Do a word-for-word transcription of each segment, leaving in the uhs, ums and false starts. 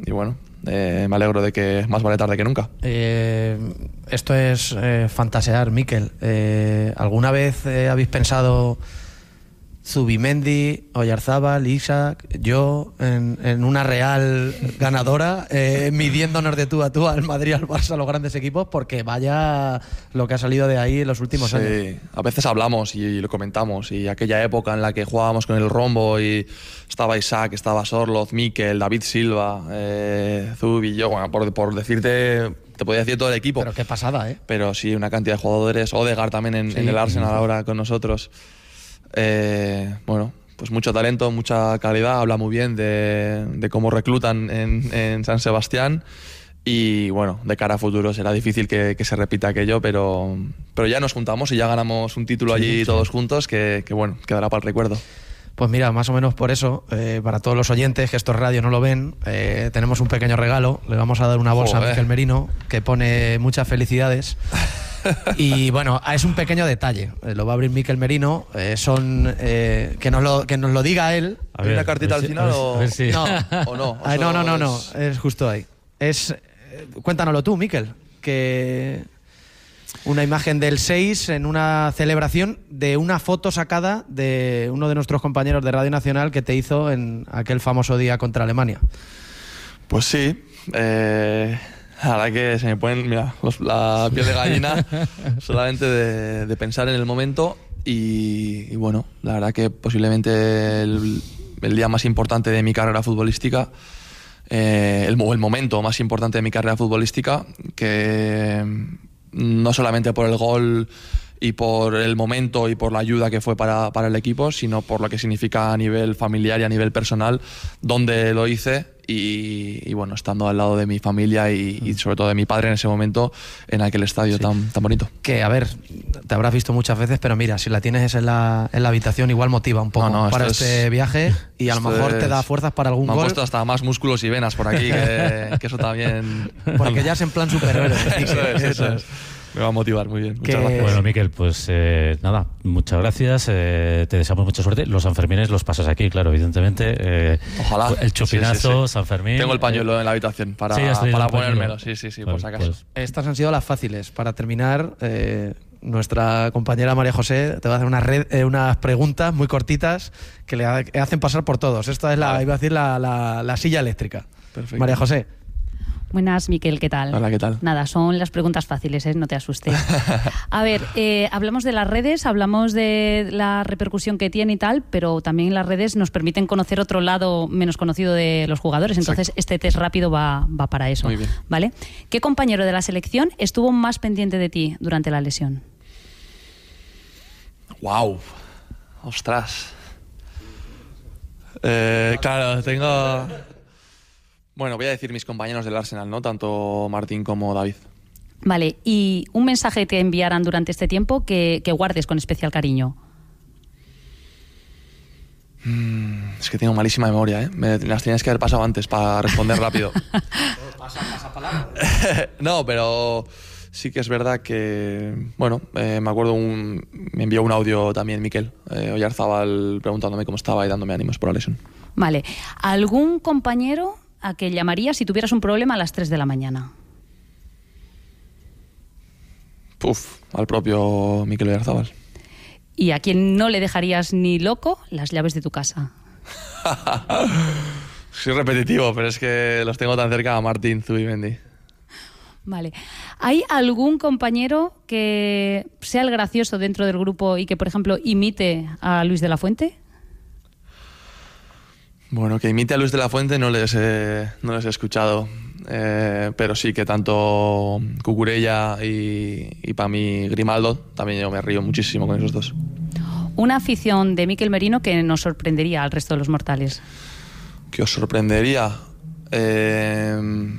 y bueno, eh, me alegro de que más vale tarde que nunca. Eh, esto es eh, fantasear, Mikel. Eh, ¿Alguna vez eh, habéis pensado Zubimendi, Oyarzábal, Isaac, yo en, en una Real ganadora, eh, midiéndonos de tú a tú al Madrid, al Barça, a los grandes equipos? Porque vaya lo que ha salido de ahí en los últimos sí, años. Sí, a veces hablamos y, y lo comentamos, y aquella época en la que jugábamos con el rombo y estaba Isaac, estaba Sorloz, Mikel, David Silva, eh, Zubi, yo, bueno, por, por decirte, te podía decir todo el equipo. Pero qué pasada, ¿eh? Pero sí, una cantidad de jugadores, Odegaard también en, Sí, en el Arsenal sí. ahora con nosotros. Eh, bueno, pues mucho talento, mucha calidad, habla muy bien de, de cómo reclutan en, en San Sebastián, y bueno, de cara a futuro será difícil que, que se repita aquello, pero, pero ya nos juntamos y ya ganamos un título Sí, allí sí. todos juntos que, que bueno, quedará para el recuerdo. Pues mira, más o menos por eso, eh, para todos los oyentes que estos radios no lo ven, eh, tenemos un pequeño regalo. Le vamos a dar una bolsa Joder. a Mikel Merino que pone muchas felicidades. Y bueno, es un pequeño detalle. Eh, lo va a abrir Mikel Merino. Eh, son eh, que, nos lo, que nos lo diga él. A ¿Hay ver, una cartita a ver al si- final a ver si- o, a ver si- No, o no? Ay, no, no, no, no. Es- Es justo ahí. Es, eh, cuéntanoslo tú, Mikel. Que una imagen del seis en una celebración de una foto sacada de uno de nuestros compañeros de Radio Nacional que te hizo en aquel famoso día contra Alemania. Pues sí, eh, la verdad que se me ponen, mira, los- la piel de gallina solamente de, de pensar en el momento, y, y bueno, la verdad que posiblemente el, el día más importante de mi carrera futbolística, eh, el, mo- el momento más importante de mi carrera futbolística, que no solamente por el gol y por el momento y por la ayuda que fue para, para el equipo, sino por lo que significa a nivel familiar y a nivel personal, donde lo hice, y, y bueno, estando al lado de mi familia y, y sobre todo de mi padre en ese momento, en aquel estadio Sí. tan, tan bonito. Que, a ver, te habrás visto muchas veces, pero mira, si la tienes en la, en la habitación, igual motiva un poco No, no, para esto este es- viaje, y a lo esto mejor te es- da fuerzas para algún Me han gol, puesto hasta más músculos y venas por aquí, que, que eso también... porque ya es en plan superhéroe. Eso es, eso es. Me va a motivar muy bien. Muchas Que- gracias. Bueno, Mikel, pues eh, nada, muchas gracias. Eh, te deseamos mucha suerte. Los Sanfermines los pasas aquí, claro, evidentemente. Eh, Ojalá. El chupinazo, Sí, sí, sí. San Fermín. Tengo el pañuelo en la habitación para, Sí, has traído para el pañuelo. ponérmelo. Sí, sí, sí, por Pues- si acaso. pues, Estas han sido las fáciles. Para terminar, eh, nuestra compañera María José te va a hacer unas, red- eh, unas preguntas muy cortitas que le ha- que hacen pasar por todos. Esta es la, Vale. iba a decir, la, la- la silla eléctrica. Perfecto. María José. Buenas, Mikel, ¿qué tal? Hola, ¿qué tal? Nada, son las preguntas fáciles, ¿eh? No te asustes. A ver, eh, hablamos de las redes, hablamos de la repercusión que tiene y tal, pero también las redes nos permiten conocer otro lado menos conocido de los jugadores. Entonces, Exacto. este test rápido va, va para eso. Muy bien. ¿Vale? ¿Qué compañero de la selección estuvo más pendiente de ti durante la lesión? ¡Wow! ¡Ostras! Eh, claro, tengo... Bueno, voy a decir mis compañeros del Arsenal, ¿no? Tanto Martín como David. Vale, y un mensaje que te enviaran durante este tiempo que, que guardes con especial cariño. Mm, es que tengo malísima memoria, ¿eh? Me las tenías que haber pasado antes para responder rápido. No, pero sí que es verdad que, bueno, eh, me acuerdo, un, me envió un audio también Mikel eh, Oyarzábal preguntándome cómo estaba y dándome ánimos por la lesión. Vale, ¿algún compañero a que llamarías si tuvieras un problema a las tres de la mañana? Puf, al propio Mikel Oyarzábal. ¿Y a quien no le dejarías ni loco las llaves de tu casa? Soy repetitivo, pero es que los tengo tan cerca a Martín Zubimendi. Vale. ¿Hay algún compañero que sea el gracioso dentro del grupo y que, por ejemplo, imite a Luis de la Fuente? Bueno, que imite a Luis de la Fuente no les he, no les he escuchado, eh, pero sí que tanto Cucurella y, y para mí Grimaldo, también yo me río muchísimo con esos dos. Una afición de Mikel Merino que nos sorprendería al resto de los mortales. ¿Qué os sorprendería? Eh,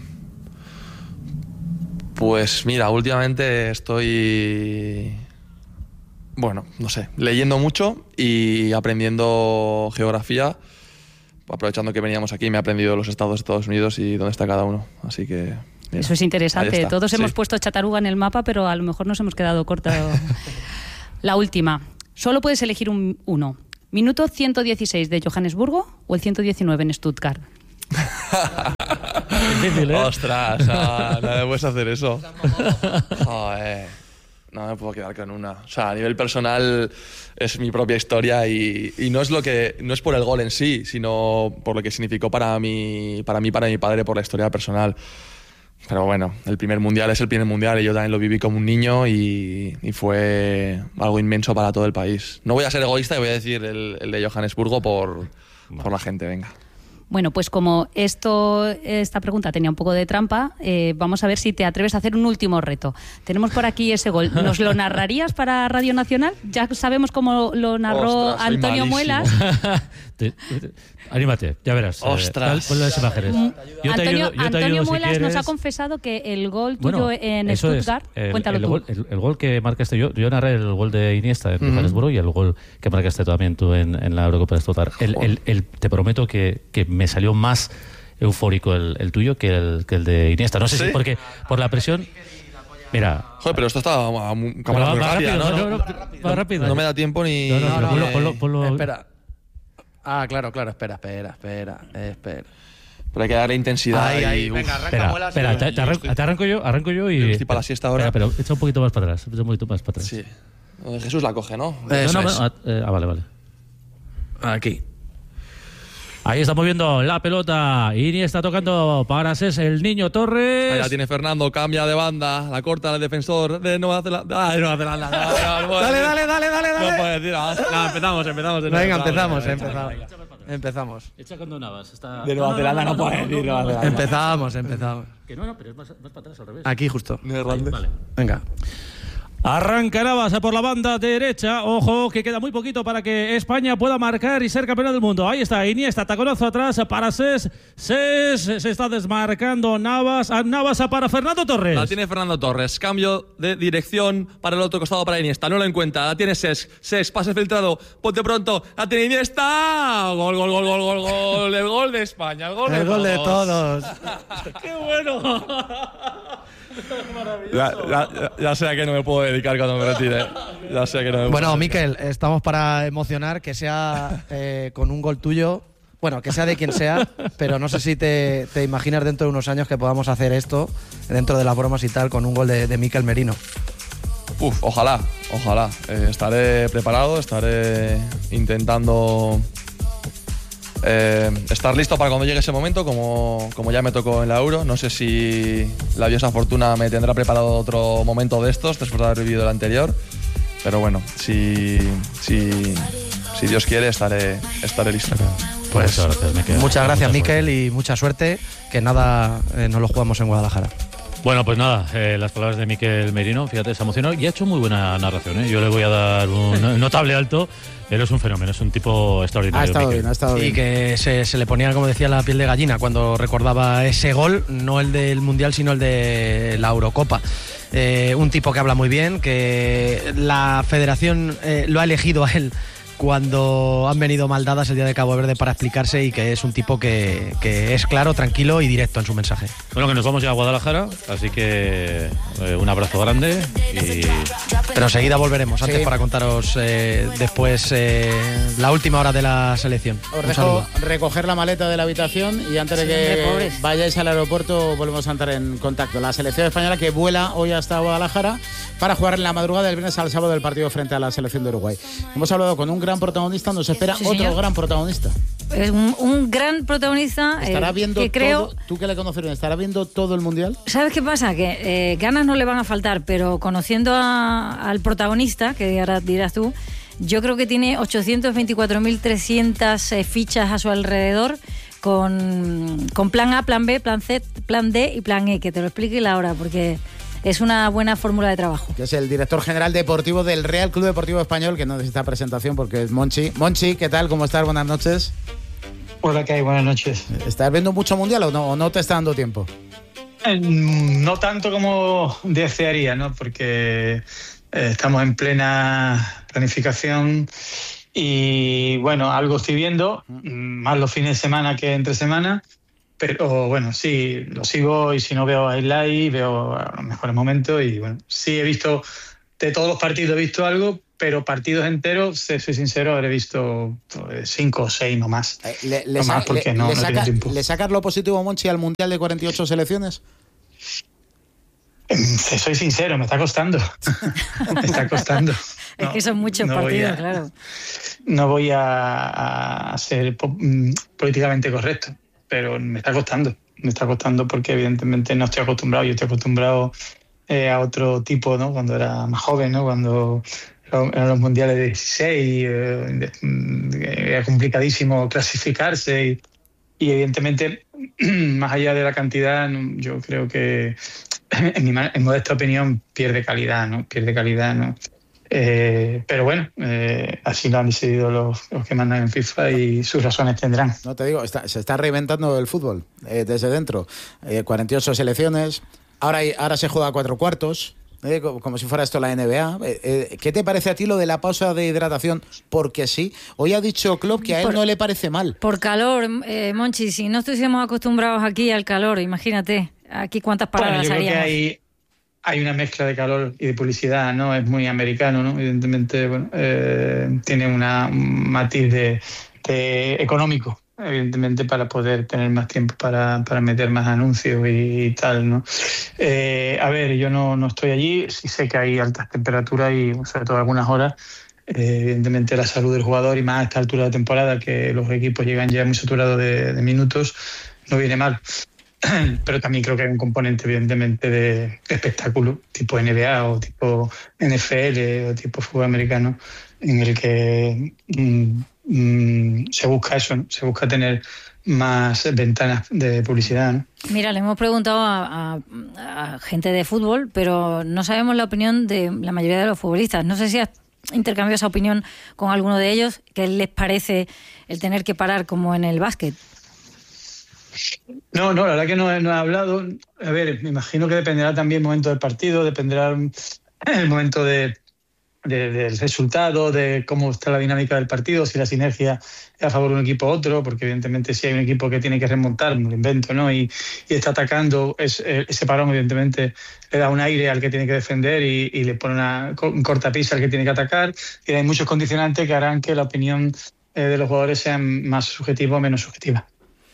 pues mira, últimamente estoy, bueno, no sé, leyendo mucho y aprendiendo geografía. Aprovechando que veníamos aquí, me he aprendido los estados de Estados Unidos y dónde está cada uno. Así que... mira, Eso es ahí interesante. está. Todos Sí. hemos puesto Chataruga en el mapa, pero a lo mejor nos hemos quedado cortos. La última. Solo puedes elegir un, uno. ¿Minuto ciento dieciséis de Johannesburgo o el ciento diecinueve en Stuttgart? difícil, ¿eh? Ostras, no, no me puedes hacer eso. Joder, no me puedo quedar con una. O sea, a nivel personal es mi propia historia y, y no es lo que no es por el gol en sí, sino por lo que significó para mí, para mí, para mi padre, por la historia personal. Pero bueno, el primer mundial es el primer mundial y yo también lo viví como un niño y, y fue algo inmenso para todo el país. No voy a ser egoísta y voy a decir el, el de Johannesburgo por, por la gente, venga. Bueno, pues como esto, esta pregunta tenía un poco de trampa, eh, vamos a ver si te atreves a hacer un último reto. Tenemos por aquí ese gol. ¿Nos lo narrarías para Radio Nacional? Ya sabemos cómo lo narró Ostras, soy Antonio malísimo. Muelas. Te- te- anímate, ya verás. Ostras. Eh, ponle las imágenes. Yo te Antonio, ayudo- yo te Antonio ayudo si Muelas nos quieres. ha confesado que el gol tuyo Bueno, en eso es. Stuttgart, El- cuéntalo el tú. Gol, el, el gol que marcaste yo, yo narré el gol de Iniesta en Johannesburgo y el gol que marcaste también tú en, en la Eurocopa de Stuttgart. El, el, el- te prometo que, que me salió más eufórico el, el tuyo que el, que el de Iniesta. No sé ¿Sí? si porque por la presión... Mira... Joder, pero esto está a mu- Pero cámara va- muy va rápida, rápido, ¿no? no, no, no, va rápido. No me da tiempo ni... No, no, pero no, ponlo- no. ponlo- ponlo- Espera. Ah, claro, claro, espera, espera, espera, espera. Pero hay que darle intensidad. Ahí, ahí, y, uf. venga, arranca Espera, Muelas. espera, y- te, te arranco, te arranco yo, arranco yo y... Yo estoy para la siesta ahora. Espera, pero echa un poquito más para atrás, echa un poquito más para atrás. Sí. Jesús la coge, ¿no? Eso no, no, es. ah, eh, ah, vale, vale. Aquí. Ahí está moviendo la pelota. Iniesta tocando para Ses, el niño Torres. Ahí la tiene Fernando, cambia de banda, la corta el defensor de Nueva Zelanda. Ah, de Nueva Zelanda. No, no, no puedo Dale, decir. dale, dale, dale, No dale. puedo decir nada. No, empezamos, empezamos. de nuevo. Venga, empezamos, Venga, empezamos. venga. Empezamos. Echa con Navas. Está... De Nueva Zelanda no puedo decir Nueva Zelanda. Empezamos, empezamos. Que no, no, pero es más, más para atrás al revés. Aquí justo. Neerlandés. Vale. Venga. Arranca Navas por la banda derecha. Ojo, que queda muy poquito para que España pueda marcar y ser campeona del mundo. Ahí está Iniesta, taconazo atrás para Ses. Ses se está desmarcando Navas. A Navas para Fernando Torres. La tiene Fernando Torres. Cambio de dirección para el otro costado para Iniesta. No lo encuentra. La tiene Ses. Ses, pase filtrado. Ponte pronto. La tiene Iniesta. Gol, gol, gol, gol, gol, gol. El gol de España. El gol, El de, gol de todos. todos. ¡Qué bueno! Ya, ya, ya- ya sé a qué no me puedo dedicar cuando me retire. Ya sé a qué no me Bueno, puedo Miquel, estamos para emocionar que sea eh, con un gol tuyo. Bueno, que sea de quien sea, pero no sé si te, te imaginas dentro de unos años que podamos hacer esto, dentro de las bromas y tal, con un gol de, de Miquel Merino. Uf, ojalá, ojalá. Eh, estaré preparado, estaré intentando eh, estar listo para cuando llegue ese momento, como, como ya me tocó en la Euro. No sé si la diosa Fortuna me tendrá preparado otro momento de estos después de haber vivido el anterior. Pero bueno, si, si, si Dios quiere, estaré, estaré listo. Pues muchas gracias, Miquel. Muchas gracias, Mucha Miquel, y mucha suerte, que nada eh, no lo jugamos en Guadalajara. Bueno, pues nada, eh, las palabras de Miquel Merino, fíjate, se ha emocionado y ha hecho muy buena narración. ¿eh? Yo le voy a dar un notable alto. Él es un fenómeno, es un tipo extraordinario. Ha estado Miquel. bien, ha estado Y bien. que se, se le ponía, como decía, la piel de gallina cuando recordaba ese gol, no el del Mundial, sino el de la Eurocopa. Eh, un tipo que habla muy bien, que la federación eh, lo ha elegido a él cuando han venido mal dadas el día de Cabo Verde para explicarse, y que es un tipo que, que es claro, tranquilo y directo en su mensaje. Bueno, que nos vamos ya a Guadalajara, así que eh, un abrazo grande y Pero enseguida volveremos, antes Sí. para contaros eh, después eh, la última hora de la selección. Os Un dejo saludo. recoger la maleta de la habitación y antes de Sí, que hombre, pobres. vayáis al aeropuerto volvemos a entrar en contacto. La selección española que vuela hoy hasta Guadalajara para jugar en la madrugada del viernes al sábado el partido frente a la selección de Uruguay. Hemos hablado con un gran protagonista, nos espera Sí, otro señor. gran protagonista. Es un, un gran protagonista eh, Estará viendo que creo... todo, tú que le conoces bien, ¿estará viendo todo el Mundial? ¿Sabes qué pasa? Que eh, ganas no le van a faltar, pero conociendo a- al protagonista, que ahora dirás tú, yo creo que tiene ochocientos veinticuatro mil trescientas eh, fichas a su alrededor con, con plan A, plan B, plan C, plan D y plan E, que te lo explique Laura, porque es una buena fórmula de trabajo. Que es el director general deportivo del Real Club Deportivo Español, que no necesita presentación porque es Monchi. Monchi, ¿qué tal? ¿Cómo estás? Buenas noches. Hola, ¿qué hay? Buenas noches. ¿Estás viendo mucho Mundial o no, o no te está dando tiempo? Eh, No tanto como desearía, ¿no? Porque eh, estamos en plena planificación y, bueno, algo estoy viendo, mm, más los fines de semana que entre semana, pero, bueno, sí, lo sigo y si no veo highlight, veo a los mejores momentos y, bueno, sí he visto, de todos los partidos he visto algo, pero partidos enteros, si soy sincero, habré visto pues, cinco o seis, no más. Eh, le, le, no sa- más porque le, no, le, no saca, tiene tiempo. ¿Le sacas lo positivo, Monchi, al Mundial de cuarenta y ocho selecciones? Eh, soy sincero, me está costando. me está costando. Es No, que son muchos no voy partidos, a- claro. No voy a, a ser po- mm, políticamente correcto, pero me está costando. Me está costando porque evidentemente no estoy acostumbrado. Yo estoy acostumbrado eh, a otro tipo, ¿no? Cuando era más joven, ¿no? Cuando eran los mundiales de dieciséis, eh, era complicadísimo clasificarse y, y evidentemente, más allá de la cantidad, yo creo que, en mi en modesta opinión, pierde calidad, ¿no? Pierde calidad, ¿no? Eh, pero bueno, eh, así lo han decidido los, los que mandan en FIFA y sus razones tendrán. No te digo, está, se está reinventando el fútbol eh, desde dentro. Eh, cuarenta y ocho selecciones, ahora, hay, ahora se juega a cuatro cuartos, eh, como, como si fuera esto la N B A. Eh, eh, ¿Qué te parece a ti lo de la pausa de hidratación? Porque sí, hoy ha dicho Klopp que a él Por- no le parece mal. Por calor, eh, Monchi, si no estuviésemos acostumbrados aquí al calor, imagínate, aquí cuántas Bueno, paradas yo creo haríamos. que hay, hay una mezcla de calor y de publicidad, ¿no? Es muy americano, ¿no? Evidentemente, bueno, eh, tiene una, un matiz de, de económico, evidentemente, para poder tener más tiempo para, para meter más anuncios y, y tal, ¿no? Eh, a ver, yo no, no estoy allí, sí sé que hay altas temperaturas y sobre todo algunas horas. Eh, evidentemente la salud del jugador y más a esta altura de temporada que los equipos llegan ya muy saturados de, de minutos, no viene mal. Pero también creo que hay un componente evidentemente de espectáculo, tipo N B A o tipo N F L o tipo fútbol americano, en el que mm, mm, se busca eso, ¿no? Se busca tener más ventanas de publicidad, ¿no? Mira, le hemos preguntado a, a- a gente de fútbol, pero no sabemos la opinión de la mayoría de los futbolistas. No sé si has intercambiado esa opinión con alguno de ellos, ¿qué les parece el tener que parar como en el básquet? No, no, la verdad que no, no he hablado. A ver, me imagino que dependerá también el momento del partido, dependerá el momento de, de- del resultado, de cómo está la dinámica del partido, si la sinergia es a favor de un equipo u otro, porque evidentemente si hay un equipo que tiene que remontar, me lo invento, ¿no? Y, y está atacando, es, ese parón evidentemente le da un aire al que tiene que defender y, y le pone una, un cortapisa al que tiene que atacar. Y hay muchos condicionantes que harán que la opinión eh, de los jugadores sea más subjetiva o menos subjetiva.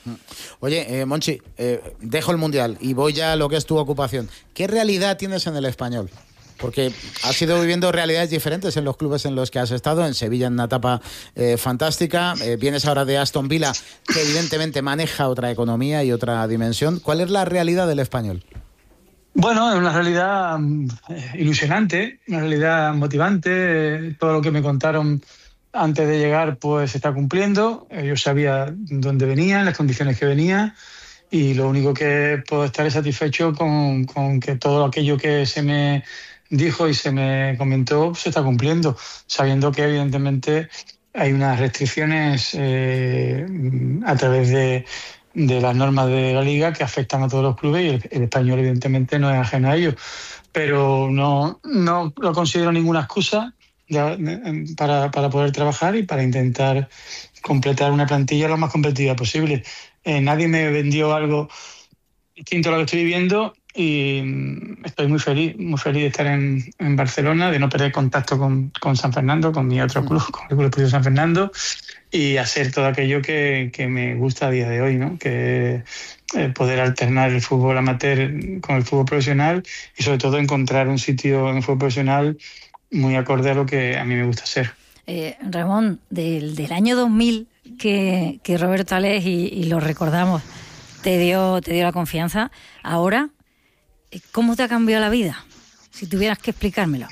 Oye, eh, Monchi, eh, dejo el Mundial y voy ya a lo que es tu ocupación. ¿Qué realidad tienes en el Español? Porque has ido viviendo realidades diferentes en los clubes en los que has estado. En Sevilla, en una etapa eh, fantástica. Eh, vienes ahora de Aston Villa, que evidentemente maneja otra economía y otra dimensión. ¿Cuál es la realidad del Español? Bueno, es una realidad mm, ilusionante, una realidad motivante. Eh, Todo lo que me contaron antes de llegar pues se está cumpliendo. Eh, Yo sabía dónde venía, las condiciones que venía, y lo único que puedo estar es satisfecho con, con que todo aquello que se me dijo y se me comentó se está cumpliendo, sabiendo que evidentemente hay unas restricciones eh, a través de, de las normas de la Liga que afectan a todos los clubes y el, el español evidentemente no es ajeno a ello. Pero no, no lo considero ninguna excusa de, para, para poder trabajar y para intentar completar una plantilla lo más competitiva posible. Eh, nadie me vendió algo distinto a lo que estoy viviendo y estoy muy feliz, muy feliz de estar en, en Barcelona, de no perder contacto con, con San Fernando, con mi otro club, con el Club Deportivo San Fernando, y hacer todo aquello que, que me gusta a día de hoy, ¿no? Que eh, poder alternar el fútbol amateur con el fútbol profesional y sobre todo encontrar un sitio en el fútbol profesional muy acorde a lo que a mí me gusta hacer. Eh, Ramón, del, del año dos mil que, que Roberto Alés, y, y lo recordamos, te dio, te dio la confianza, ahora, ¿cómo te ha cambiado la vida? Si tuvieras que explicármelo.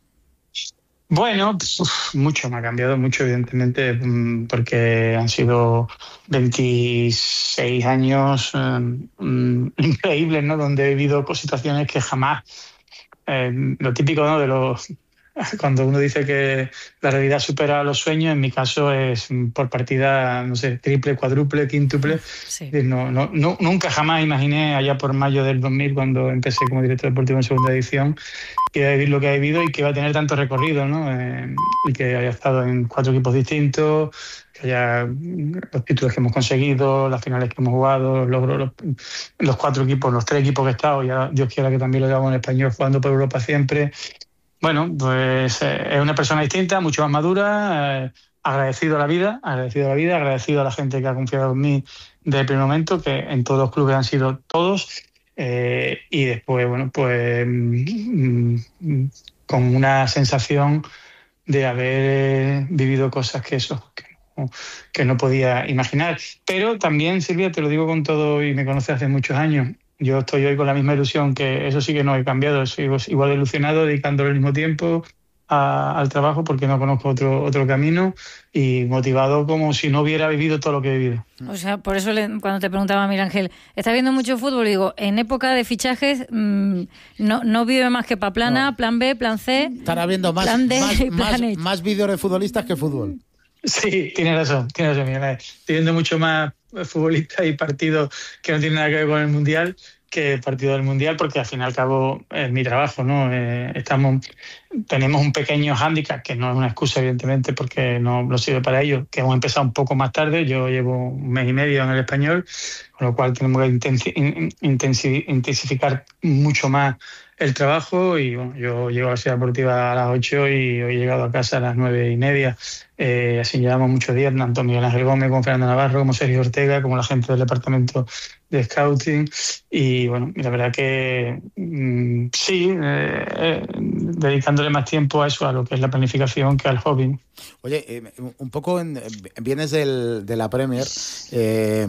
Bueno, uf, mucho me ha cambiado, mucho evidentemente, porque han sido veintiséis años eh, increíbles, ¿no? Donde he vivido situaciones que jamás, eh, lo típico, ¿no? De los cuando uno dice que la realidad supera los sueños, en mi caso es por partida, no sé, triple, cuádruple, quíntuple. Sí. No, no, no, nunca jamás imaginé, allá por mayo del dos mil, cuando empecé como director deportivo en segunda edición, que iba a vivir lo que ha vivido y que iba a tener tanto recorrido, ¿no? Eh, y que haya estado en cuatro equipos distintos, que haya los títulos que hemos conseguido, las finales que hemos jugado, los logros, los, los cuatro equipos, los tres equipos que he estado, ya Dios quiera que también lo hagamos en español, jugando por Europa siempre. bueno, pues eh, es una persona distinta, mucho más madura, eh, agradecido a la vida, agradecido a la vida, agradecido a la gente que ha confiado en mí desde el primer momento, que en todos los clubes han sido todos, eh, y después, bueno, pues mm, mm, con una sensación de haber vivido cosas que eso, que no, que no podía imaginar. Pero también, Silvia, te lo digo con todo, y me conoces hace muchos años, yo estoy hoy con la misma ilusión, que eso sí que no he cambiado, sigo igual de ilusionado, dedicándole el mismo tiempo a, al trabajo, porque no conozco otro, otro camino, y motivado como si no hubiera vivido todo lo que he vivido. O sea, por eso le, cuando te preguntaba a Miguel Ángel, ¿estás viendo mucho fútbol? Digo, en época de fichajes mmm, no, no vive más que para plana, no. plan B, plan C. Estará viendo más, plan D, más, plan más, H. más vídeos de futbolistas que fútbol. Sí, tienes razón, tienes razón, Miguel. Estoy viendo mucho más futbolistas y partidos que no tienen nada que ver con el Mundial que el partido del Mundial, porque al fin y al cabo es mi trabajo, ¿no? Eh, estamos, tenemos un pequeño hándicap, que no es una excusa, evidentemente, porque no lo sirve para ello, que hemos empezado un poco más tarde. Yo llevo un mes y medio en el Español, con lo cual tenemos que intensi- intensi- intensificar mucho más el trabajo, y bueno, yo llego a la Ciudad Deportiva a las ocho y hoy he llegado a casa a las nueve y media. Eh, así llevamos muchos días, tanto Miguel Ángel Gómez como Fernando Navarro, como Sergio Ortega, como la gente del departamento de Scouting. Y bueno, la verdad que mmm, sí, eh, eh, dedicándole más tiempo a eso, a lo que es la planificación, que al hobby. Oye, eh, un poco en, vienes del, de la Premier. Eh,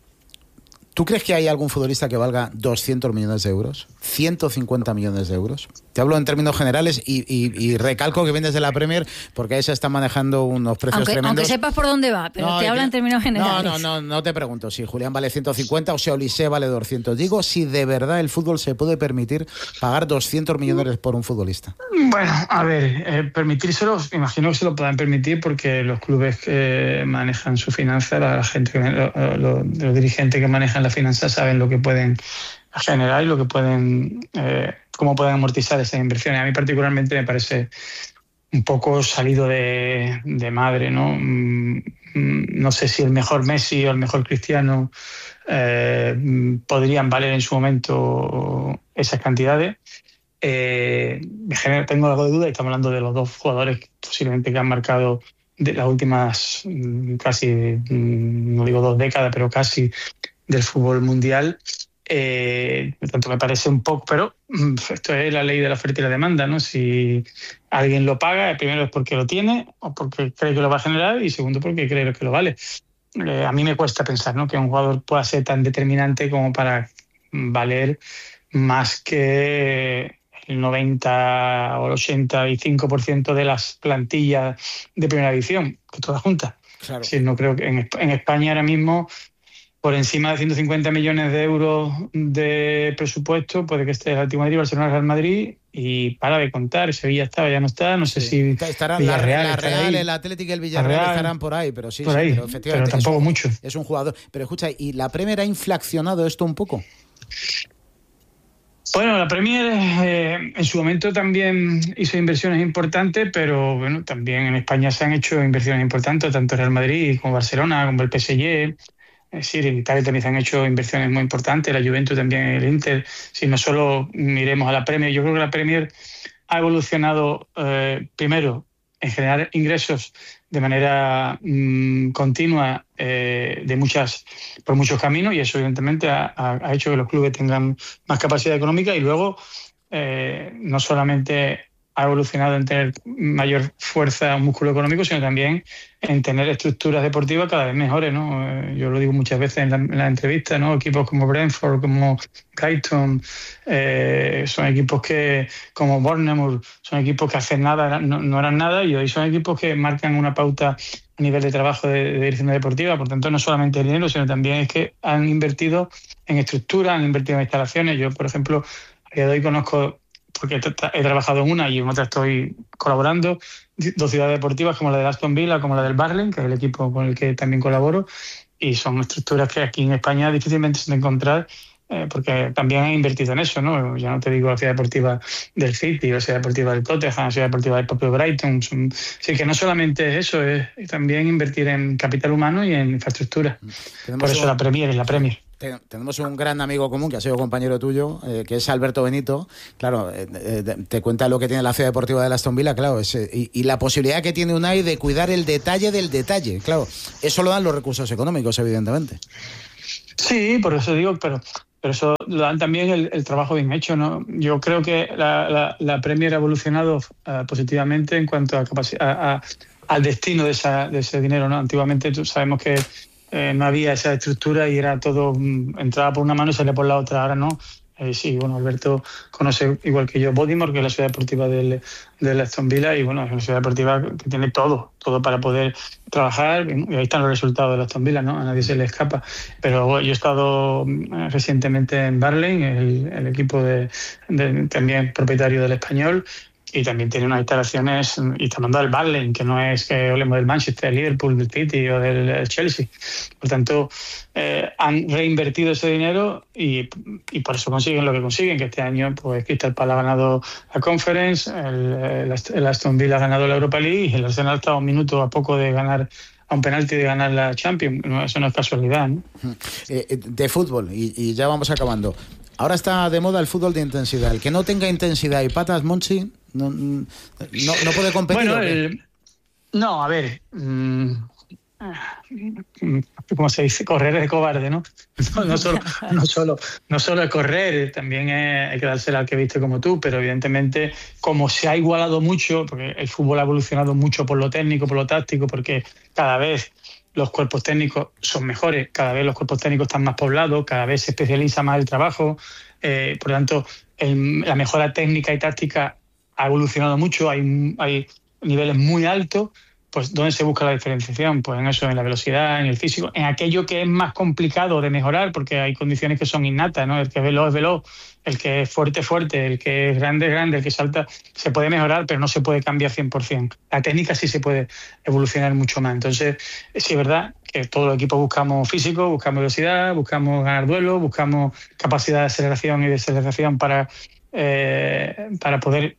¿Tú crees que hay algún futbolista que valga doscientos millones de euros? ¿ciento cincuenta millones de euros? Te hablo en términos generales y, y, y recalco que vienes de la Premier, porque ahí se están manejando unos precios aunque, tremendos. Aunque sepas por dónde va, pero no, te habla en términos generales. No, no, no, no te pregunto si Julián vale ciento cincuenta o si Olise vale doscientos. Digo si de verdad el fútbol se puede permitir pagar doscientos millones por un futbolista. Bueno, a ver, eh, permitírselo, imagino que se lo puedan permitir, porque los clubes que manejan su finanza, la gente, que, lo, lo, los dirigentes que manejan la finanza saben lo que pueden generar y lo que pueden, eh, cómo pueden amortizar esas inversiones. A mí particularmente me parece un poco salido de, de madre, ¿no? No sé si el mejor Messi o el mejor Cristiano eh, podrían valer en su momento esas cantidades. Eh, tengo algo de duda, y estamos hablando de los dos jugadores posiblemente que han marcado de las últimas casi, no digo dos décadas, pero casi, del fútbol mundial. Eh, por tanto, me parece un poco, pero esto es la ley de la oferta y la demanda, ¿no? Si alguien lo paga, primero es porque lo tiene o porque cree que lo va a generar, y segundo porque cree que lo vale. Eh, a mí me cuesta pensar, ¿no?, que un jugador pueda ser tan determinante como para valer más que el noventa o el ochenta y cinco por ciento de las plantillas de primera división, que todas juntas. Claro. Sí, no creo que en, en España ahora mismo, por encima de ciento cincuenta millones de euros de presupuesto, puede que esté el Atlético de Madrid, Barcelona, Real Madrid, y para de contar. Sevilla estaba, ya no está, no sé sí. si estarán la Real, la Real el Atlético y el Villarreal Real, estarán por ahí, pero sí, por ahí, sí, pero efectivamente pero tampoco es un, mucho. Es un jugador. Pero escucha, ¿y la Premier ha inflacionado esto un poco? Bueno, la Premier eh, en su momento también hizo inversiones importantes, pero bueno, también en España se han hecho inversiones importantes, tanto Real Madrid como Barcelona, como el P S G. Es decir, en Italia también se han hecho inversiones muy importantes, la Juventus también, el Inter. Si no solo miremos a la Premier, yo creo que la Premier ha evolucionado eh, primero en generar ingresos de manera mmm, continua eh, de muchas por muchos caminos, y eso evidentemente ha, ha hecho que los clubes tengan más capacidad económica, y luego eh, no solamente ha evolucionado en tener mayor fuerza, un músculo económico, sino también en tener estructuras deportivas cada vez mejores, ¿no? Yo lo digo muchas veces en la, en la entrevista, ¿no? Equipos como Brentford, como Brighton, eh, son equipos que, como Bournemouth, son equipos que hace nada, no, no eran nada, y hoy son equipos que marcan una pauta a nivel de trabajo de, de dirección deportiva. Por tanto, no solamente el dinero, sino también es que han invertido en estructuras, han invertido en instalaciones. Yo, por ejemplo, a día de hoy conozco, porque he trabajado en una y en otra estoy colaborando, dos ciudades deportivas como la de Aston Villa, como la del Barling, que es el equipo con el que también colaboro, y son estructuras que aquí en España difícilmente se encontrar, eh, porque también han invertido en eso, ¿no? Ya no te digo la ciudad deportiva del City, la ciudad deportiva del Tottenham, la ciudad deportiva del propio Brighton. Son, así que no solamente es eso, es también invertir en capital humano y en infraestructura. Por eso un... la Premier es la Premier. Ten, tenemos un gran amigo común que ha sido compañero tuyo, eh, que es Alberto Benito. Claro, eh, eh, te cuenta lo que tiene la ciudad deportiva de Aston Villa, claro, es, eh, y, y la posibilidad que tiene Unai de cuidar el detalle del detalle. Claro, eso lo dan los recursos económicos, evidentemente. Sí, por eso digo, pero, pero eso lo dan también el, el trabajo bien hecho, ¿no? Yo creo que la, la, la Premier ha evolucionado uh, positivamente en cuanto a, capaci- a, a al destino de, esa, de ese dinero, ¿no? Antiguamente sabemos que eh, no había esa estructura y era todo, um, entraba por una mano y salía por la otra. Ahora no. Eh, sí, bueno, Alberto conoce igual que yo Bodymoor, que es la ciudad deportiva del, del Aston Villa, y bueno, es una ciudad deportiva que tiene todo, todo para poder trabajar, y ahí están los resultados del Aston Villa, ¿no? A nadie se le escapa. Pero bueno, yo he estado recientemente en Burnley, el, el equipo de, de, también propietario del Español, y también tiene unas instalaciones, y está mandando al Burnley, que no es que hablemos del Manchester, del Liverpool, del City o del Chelsea. Por tanto, eh, han reinvertido ese dinero y, y por eso consiguen lo que consiguen, que este año pues Crystal Palace ha ganado la Conference, el, el, el Aston Villa ha ganado la Europa League y el Arsenal está a un minuto a poco de ganar, a un penalti de ganar la Champions. No, eso no es casualidad, ¿no? Eh, de fútbol, y, y ya vamos acabando. Ahora está de moda el fútbol de intensidad. El que no tenga intensidad y patas, Monchi, no, no, no puede competir. Bueno, el, no, a ver, mmm, ¿cómo se dice? Correr es cobarde, ¿no? No, no, solo, no, solo, no solo es correr, también es, hay que dársela al que viste como tú, pero evidentemente como se ha igualado mucho, porque el fútbol ha evolucionado mucho por lo técnico, por lo táctico, porque cada vez los cuerpos técnicos son mejores, cada vez los cuerpos técnicos están más poblados, cada vez se especializa más el trabajo, eh, por lo tanto el, la mejora técnica y táctica ha evolucionado mucho, hay, hay niveles muy altos. Pues ¿dónde se busca la diferenciación? Pues en eso, en la velocidad, en el físico, en aquello que es más complicado de mejorar, porque hay condiciones que son innatas, ¿no? El que es veloz es veloz, el que es fuerte es fuerte, el que es grande es grande, el que salta se puede mejorar, pero no se puede cambiar cien por ciento. La técnica sí se puede evolucionar mucho más. Entonces, sí es verdad que todos los equipos buscamos físico, buscamos velocidad, buscamos ganar duelo, buscamos capacidad de aceleración y desaceleración para... Eh, para poder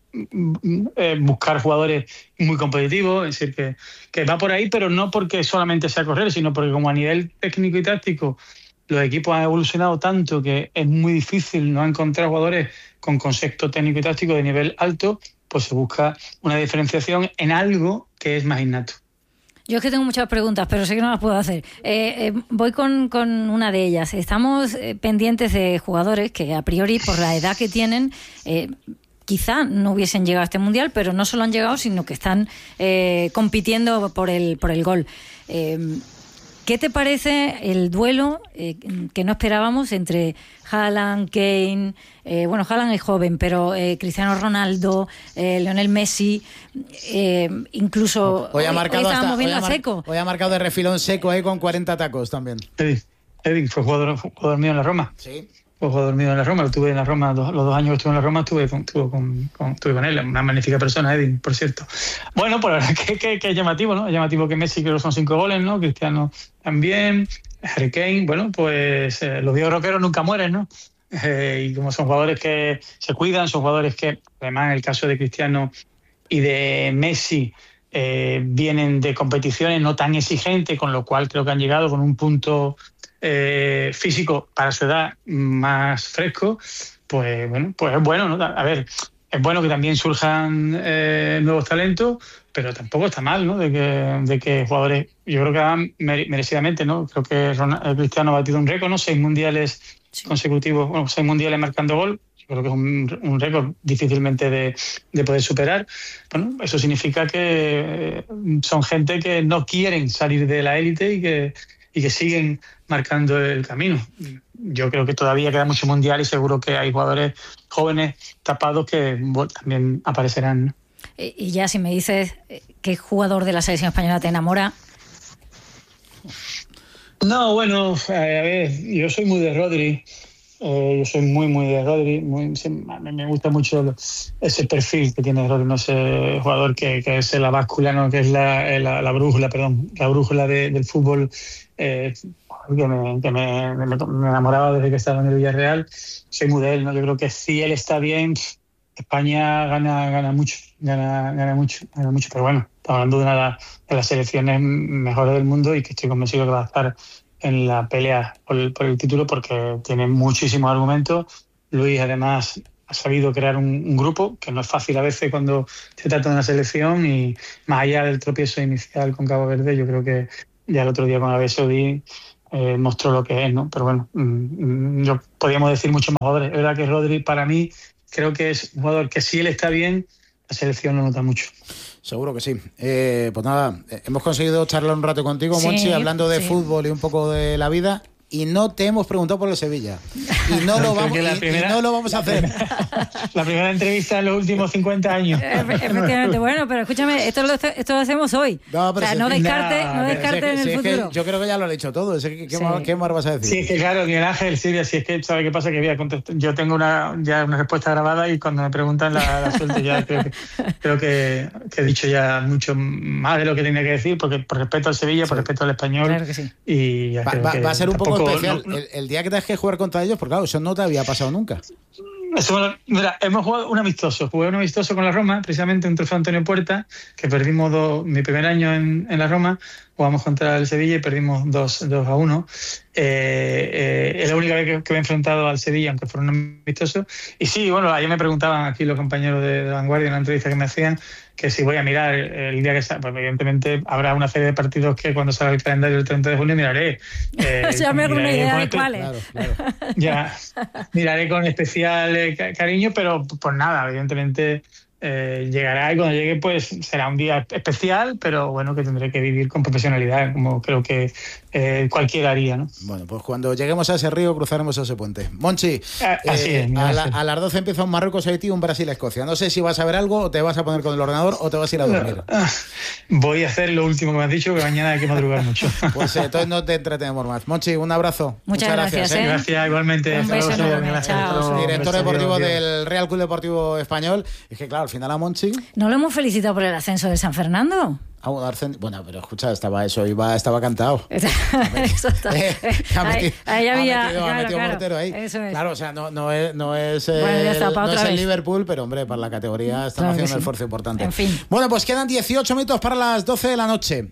eh, buscar jugadores muy competitivos, es decir, que, que va por ahí, pero no porque solamente sea correr, sino porque como a nivel técnico y táctico los equipos han evolucionado tanto que es muy difícil no encontrar jugadores con concepto técnico y táctico de nivel alto, pues se busca una diferenciación en algo que es más innato. Yo es que tengo muchas preguntas, pero sé que no las puedo hacer. Eh, eh, voy con, con una de ellas. Estamos eh, pendientes de jugadores que a priori, por la edad que tienen, eh, quizá no hubiesen llegado a este Mundial, pero no solo han llegado, sino que están eh, compitiendo por el, por el gol. Eh, ¿Qué te parece el duelo eh, que no esperábamos entre Haaland, Kane, eh, bueno, Haaland es joven, pero eh, Cristiano Ronaldo, eh, Lionel Messi, eh, incluso hoy, ha marcado hoy estábamos hasta, viendo hoy a mar, Seco. Hoy ha marcado de refilón Seco ahí con cuarenta tacos también. Edin, Edin fue jugador, jugador mío en la Roma. Sí. Fue jugador mío en la Roma, lo tuve en la Roma, los, los dos años que estuve en la Roma estuve con, estuve con, con, estuve con él, una magnífica persona, Edin, por cierto. Bueno, pues la verdad que, que, que es llamativo, ¿no? Es llamativo que Messi creo que son cinco goles, ¿no? Cristiano también, Harry Kane, bueno, pues eh, los viejos rockeros nunca mueren, ¿no? Eh, y como son jugadores que se cuidan, son jugadores que, además en el caso de Cristiano y de Messi, eh, vienen de competiciones no tan exigentes, con lo cual creo que han llegado con un punto eh, físico para su edad más fresco, pues bueno, pues es bueno, ¿no? A ver, es bueno que también surjan eh, nuevos talentos, pero tampoco está mal, ¿no? De que, de que jugadores, yo creo que van merecidamente, ¿no? Creo que Ronald, Cristiano ha batido un récord, ¿no? Seis mundiales sí. consecutivos, bueno, seis mundiales marcando gol. Yo creo que es un, un récord difícilmente de, de poder superar. Bueno, eso significa que son gente que no quieren salir de la élite y que, y que siguen marcando el camino. Yo creo que todavía queda mucho mundial y seguro que hay jugadores jóvenes tapados que bueno, también aparecerán, ¿no? Y ya si me dices qué jugador de la selección española te enamora. No, bueno, a ver, yo soy muy de Rodri. Eh, yo soy muy, muy de Rodri. Muy, me gusta mucho ese perfil que tiene Rodri, ¿no? Ese jugador que, que es la báscula, ¿no? Que es la, la, la brújula, perdón, la brújula de, del fútbol. Eh, que, me, que me, me, me enamoraba desde que estaba en el Villarreal. Soy muy de él, ¿no? Yo creo que si él está bien, España gana, gana mucho, gana, gana mucho, gana mucho. Pero bueno, estamos hablando de una de las selecciones mejores del mundo y que estoy convencido que va a estar en la pelea por el, por el título porque tiene muchísimos argumentos. Luis además ha sabido crear un, un grupo, que no es fácil a veces cuando se trata de una selección, y más allá del tropiezo inicial con Cabo Verde, yo creo que ya el otro día con Arabia Saudí eh, mostró lo que es, ¿no? Pero bueno, mmm, yo podríamos decir mucho más jugadores. Es verdad que Rodri, para mí, creo que es un jugador que si él está bien, la selección lo nota mucho. Seguro que sí. Eh, pues nada, hemos conseguido charlar un rato contigo, sí, Monchi, hablando de sí. fútbol y un poco de la vida. Y no te hemos preguntado por el Sevilla. Y no, lo vamos, y, primera, y no lo vamos a hacer. La primera entrevista en los últimos cincuenta años. Efectivamente. Bueno, pero escúchame, esto lo, esto lo hacemos hoy. No, pero o sea, si no descarte, no, no descarte en el futuro. Yo creo que ya lo he dicho todo. ¿Qué, qué, sí. más, ¿Qué más vas a decir? Sí, es que claro, Miguel Ángel, Silvia, si es que, ¿sabe qué pasa? Que voy a contestar. Yo tengo una, ya una respuesta grabada y cuando me preguntan la, la suelto ya. Creo, que, creo que, que he dicho ya mucho más de lo que tenía que decir, porque por respeto al Sevilla, sí. por respeto al español. Claro que sí. Y ya va, creo va, que va a ser un poco especial. No, no, el, el día que tengas que jugar contra ellos, porque claro, eso no te había pasado nunca. Eso, mira, hemos jugado un amistoso. Jugué un amistoso con la Roma, precisamente un trofeo Antonio Puerta, que perdimos dos, mi primer año en, en la Roma. Jugamos contra el Sevilla y perdimos dos a uno. Eh, eh, es la única vez que, que me he enfrentado al Sevilla, aunque fuera un amistoso. Y sí, bueno, ayer me preguntaban aquí los compañeros de, de Vanguardia en una entrevista que me hacían, que si voy a mirar el día que salga, pues evidentemente habrá una serie de partidos que cuando salga el calendario el treinta de junio miraré. Eh, ya me hago una idea de cuáles. Claro, claro. Ya, miraré con especial eh, cariño, pero pues nada, evidentemente eh, llegará y cuando llegue pues será un día especial, pero bueno, que tendré que vivir con profesionalidad, como creo que eh, cualquiera haría, ¿no? Bueno, pues cuando lleguemos a ese río cruzaremos ese puente. Monchi, ah, así eh, es, a, la, a las doce empieza un Marruecos-Haití, un Brasil-Escocia. No sé si vas a ver algo o te vas a poner con el ordenador o te vas a ir a dormir. Voy a hacer lo último que me has dicho, que mañana hay que madrugar mucho. Pues eh, entonces no te entretenemos más. Monchi, un abrazo. Muchas, Muchas gracias. Gracias, ¿eh? gracias igualmente. Un beso enorme. Chao. Director deportivo del Real Club Deportivo Español. Es que claro, al final a Monchi... ¿No lo hemos felicitado por el ascenso de San Fernando? Bueno, pero escucha, estaba eso, iba, estaba cantado. Eso está. Eh, ha metido, ahí, ahí había, ha metido, claro, ha metido claro, mortero ahí. Eso es. Claro, o sea, no, no es, no es, eh, bueno, está, no es el vez. Liverpool, pero hombre, para la categoría están claro haciendo sí. un esfuerzo importante. En fin. Bueno, pues quedan dieciocho minutos para las doce de la noche.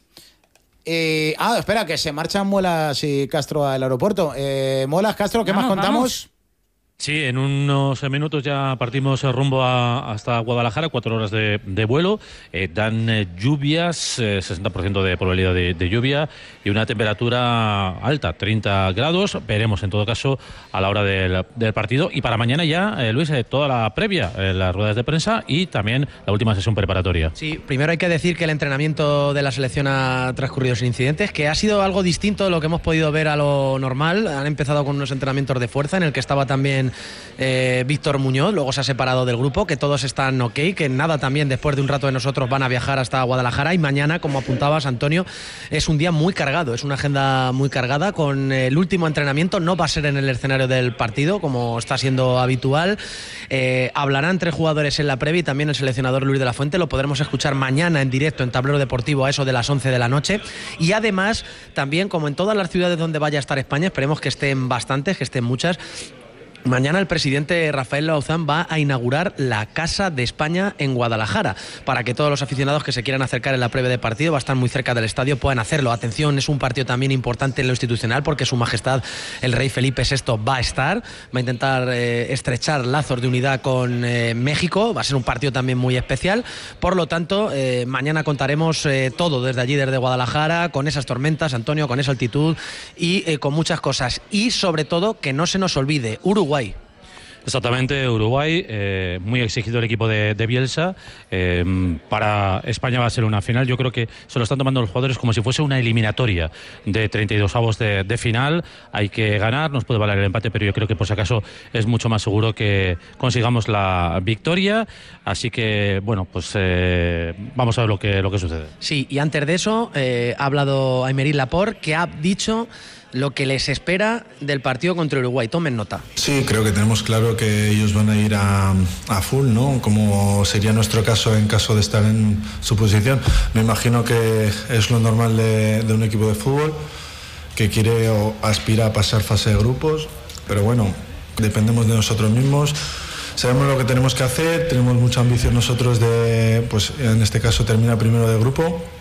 Eh, ah, espera, que se marchan Muelas y Castro al aeropuerto. Eh, Muelas, Castro, ¿qué vamos, más contamos? Vamos. Sí, en unos minutos ya partimos rumbo a, hasta Guadalajara, cuatro horas de, de vuelo. Eh, dan eh, lluvias, eh, sesenta por ciento de probabilidad de, de lluvia y una temperatura alta, treinta grados. Veremos en todo caso a la hora del, del partido. Y para mañana ya, eh, Luis, eh, toda la previa, eh, las ruedas de prensa y también la última sesión preparatoria. Sí, primero hay que decir que el entrenamiento de la selección ha transcurrido sin incidentes, que ha sido algo distinto de lo que hemos podido ver a lo normal. Han empezado con unos entrenamientos de fuerza en el que estaba también Eh, Víctor Muñoz, luego se ha separado del grupo, que todos están ok, que nada también después de un rato de nosotros van a viajar hasta Guadalajara y mañana, como apuntabas Antonio, es un día muy cargado, es una agenda muy cargada con el último entrenamiento, no va a ser en el escenario del partido como está siendo habitual, eh, hablarán tres jugadores en la previa y también el seleccionador Luis de la Fuente, lo podremos escuchar mañana en directo en Tablero Deportivo a eso de las once de la noche y además también como en todas las ciudades donde vaya a estar España, esperemos que estén bastantes, que estén muchas. Mañana el presidente Rafael Lauzán va a inaugurar la Casa de España en Guadalajara para que todos los aficionados que se quieran acercar en la previa de partido, va a estar muy cerca del estadio, puedan hacerlo. Atención, es un partido también importante en lo institucional porque Su Majestad el Rey Felipe sexto va a estar, va a intentar eh, estrechar lazos de unidad con eh, México, va a ser un partido también muy especial. Por lo tanto, eh, mañana contaremos eh, todo desde allí, desde Guadalajara, con esas tormentas, Antonio, con esa altitud y eh, con muchas cosas. Y sobre todo, que no se nos olvide, Uruguay. Exactamente, Uruguay, eh, muy exigido el equipo de, de Bielsa, eh, para España va a ser una final, yo creo que se lo están tomando los jugadores como si fuese una eliminatoria de treinta y dos avos de, de final, hay que ganar, nos puede valer el empate, pero yo creo que por si acaso es mucho más seguro que consigamos la victoria, así que bueno, pues eh, vamos a ver lo que, lo que sucede. Sí, y antes de eso eh, ha hablado Aymeric Laporte, que ha dicho lo que les espera del partido contra Uruguay. Tomen nota. Sí, creo que tenemos claro que ellos van a ir a, a full, ¿no? Como sería nuestro caso en caso de estar en su posición. Me imagino que es lo normal de, de un equipo de fútbol que quiere o aspira a pasar fase de grupos, pero bueno, dependemos de nosotros mismos. Sabemos lo que tenemos que hacer, tenemos mucha ambición nosotros de, pues en este caso, terminar primero de grupo.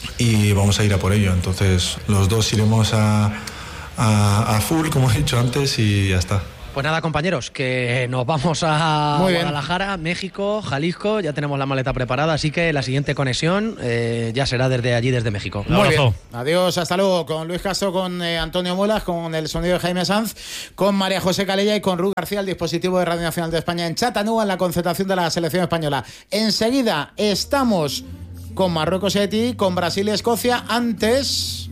y vamos a ir a por ello. Entonces los dos iremos a, a, a full, como he dicho antes, y ya está. Pues nada, compañeros, que nos vamos a Muy bien. Guadalajara, México, Jalisco, ya tenemos la maleta preparada, así que la siguiente conexión eh, ya será desde allí, desde México. Muy bien. Adiós, hasta luego. Con Luis Castro, con eh, Antonio Muelas, con el sonido de Jaime Sanz, con María José Calella y con Ru García, el dispositivo de Radio Nacional de España en Chattanooga, en la concentración de la selección española. Enseguida estamos con Marruecos y Haití, con Brasil y Escocia. Antes...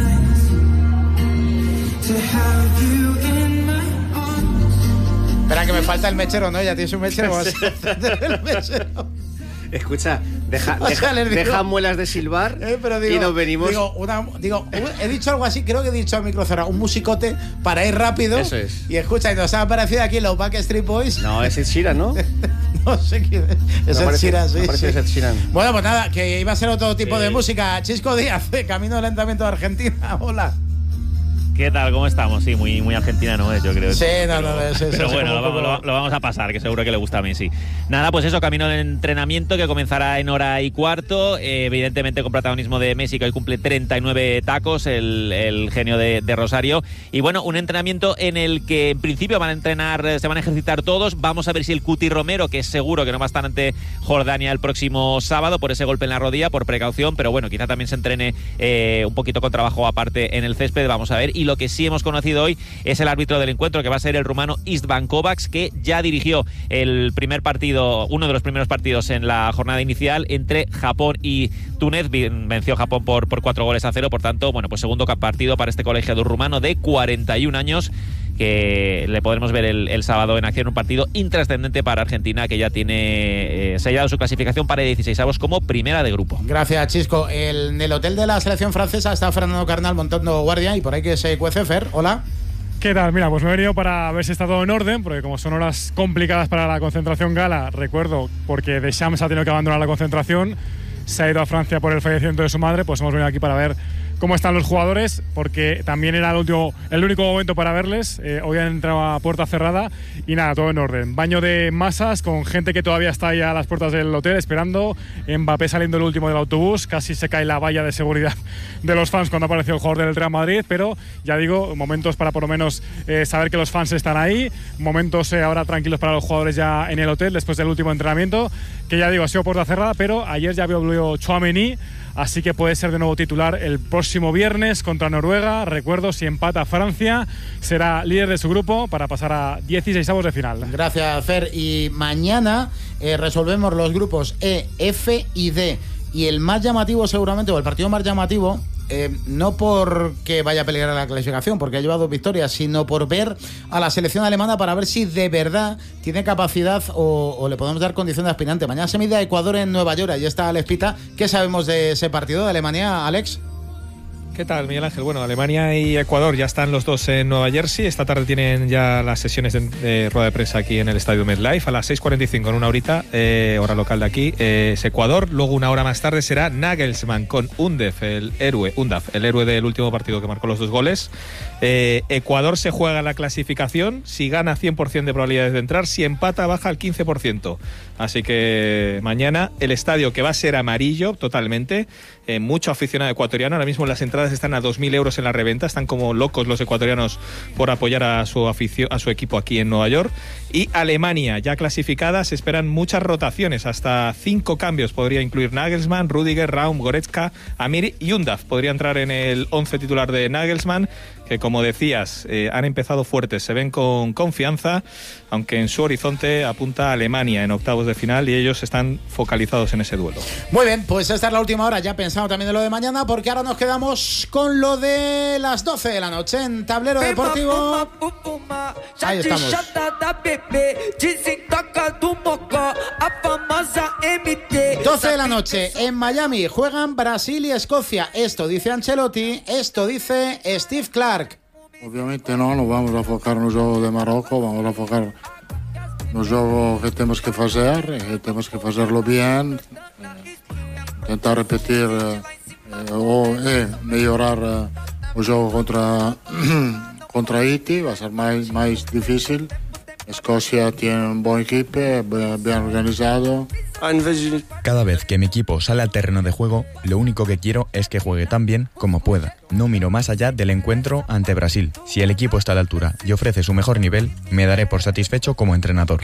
Espera, que me falta el mechero, ¿no? Ya tienes un mechero. Vas a encender el mechero. Escucha, deja, O sea, deja, les digo- deja muelas de silbar Eh, pero digo, y nos venimos. Digo, una- digo, he dicho algo así, creo que he dicho al micro cerrado, un musicote para ir rápido. Eso es. Y escucha, y nos ha aparecido aquí los Backstreet Boys. No, es Ed Sheeran, ¿no? No sé quién es. Es Me Ed parece- Sheeran, sí. me parece sí. Ed Sheeran. Bueno, pues nada, que iba a ser otro tipo Sí. de música. Chisco Díaz, de Camino del Lentamiento de Argentina. Hola. ¿Qué tal? ¿Cómo estamos? Sí, muy, muy argentina no es, yo creo. Sí, no, pero, no, es- es- pero es bueno, como lo, un poco- lo- lo vamos a pasar, que seguro que le gusta a Messi. Nada, pues eso, camino del entrenamiento que comenzará en hora y cuarto, eh, evidentemente con protagonismo de Messi, que hoy cumple treinta y nueve tacos, el, el genio de, de Rosario. Y bueno, un entrenamiento en el que en principio van a entrenar, se van a ejercitar todos. Vamos a ver si el Cuti Romero, que es seguro que no va a estar ante Jordania el próximo sábado por ese golpe en la rodilla, por precaución, pero bueno, quizá también se entrene eh, un poquito con trabajo aparte en el césped, vamos a ver. Y lo que sí hemos conocido hoy es el árbitro del encuentro, que va a ser el rumano Istvan Kovacs, que ya dirigió el primer partido, uno de los primeros partidos en la jornada inicial entre Japón y Túnez. Venció Japón por, por cuatro goles a cero, por tanto, bueno, pues segundo partido para este colegiado rumano de cuarenta y un años, que le podremos ver el, el sábado en acción, un partido intrascendente para Argentina, que ya tiene eh, sellado su clasificación para dieciseisavos como primera de grupo. Gracias, Chisco. El- en el hotel de la selección francesa está Fernando Carnal montando guardia y por ahí que se cuece Fer. Hola. ¿Qué tal? Mira, pues me he venido para ver si está todo en orden, porque como son horas complicadas para la concentración gala, recuerdo, porque Deschamps ha tenido que abandonar la concentración, se ha ido a Francia por el fallecimiento de su madre, pues hemos venido aquí para ver cómo están los jugadores, porque también era el, último, el único momento para verles. Eh, hoy han entrado a puerta cerrada y nada, todo en orden. Baño de masas con gente que todavía está ahí a las puertas del hotel esperando. Mbappé saliendo el último del autobús, casi se cae la valla de seguridad de los fans cuando apareció el jugador del Real Madrid, pero ya digo, momentos para por lo menos eh, saber que los fans están ahí, momentos eh, ahora tranquilos para los jugadores ya en el hotel después del último entrenamiento, que ya digo, ha sido puerta cerrada, pero ayer ya vio Tchouaméni, así que puede ser de nuevo titular el próximo viernes contra Noruega. Recuerdo, si empata Francia, será líder de su grupo para pasar a dieciseisavos de final. Gracias, Fer. Y mañana eh, resolvemos los grupos E, F y D. Y el más llamativo seguramente, o el partido más llamativo, eh, no porque vaya a pelear la clasificación, porque ha llevado dos victorias, sino por ver a la selección alemana para ver si de verdad tiene capacidad o, o le podemos dar condición de aspirante. Mañana se mide a Ecuador en Nueva York, ahí está Alex Pita. ¿Qué sabemos de ese partido de Alemania, Alex? ¿Qué tal, Miguel Ángel? Bueno, Alemania y Ecuador ya están los dos en Nueva Jersey. Esta tarde tienen ya las sesiones de, de rueda de prensa aquí en el estadio MetLife a las seis cuarenta y cinco, en una horita, eh, hora local de aquí. Eh, es Ecuador. Luego, una hora más tarde, será Nagelsmann con Undaf, el héroe, Undaf, el héroe del último partido que marcó los dos goles. Eh, Ecuador se juega la clasificación. Si gana, cien por ciento de probabilidades de entrar. Si empata, baja al quince por ciento. Así que mañana el estadio, que va a ser amarillo totalmente. Eh, mucho aficionado ecuatoriano. Ahora mismo las entradas están a dos mil euros en la reventa. Están como locos los ecuatorianos por apoyar a su afición, a su equipo aquí en Nueva York. Y Alemania, ya clasificada, se esperan muchas rotaciones. Hasta cinco cambios podría incluir Nagelsmann, Rüdiger, Raum, Goretzka, Amiri y Undaf. Podría entrar en el once titular de Nagelsmann, que como decías, eh, han empezado fuertes, se ven con confianza, aunque en su horizonte apunta a Alemania en octavos de final y ellos están focalizados en ese duelo. Muy bien, pues esta es la última hora, ya pensado también de lo de mañana, porque ahora nos quedamos con lo de las doce de la noche en Tablero Deportivo. Ahí estamos. doce de la noche en Miami, juegan Brasil y Escocia. Esto dice Ancelotti, esto dice Steve Clark. Obviamente no, no vamos a focar no jogo de Marrocos, vamos a focar no jogo que temos que fazer, e temos que fazerlo bien, eh, tentar repetir eh, ou eh, melhorar eh, o jogo contra contra Haití, vai ser máis máis difícil, Escocia tiene un buen equipo, bien organizado. Cada vez que mi equipo sale al terreno de juego, lo único que quiero es que juegue tan bien como pueda. No miro más allá del encuentro ante Brasil. Si el equipo está a la altura y ofrece su mejor nivel, me daré por satisfecho como entrenador.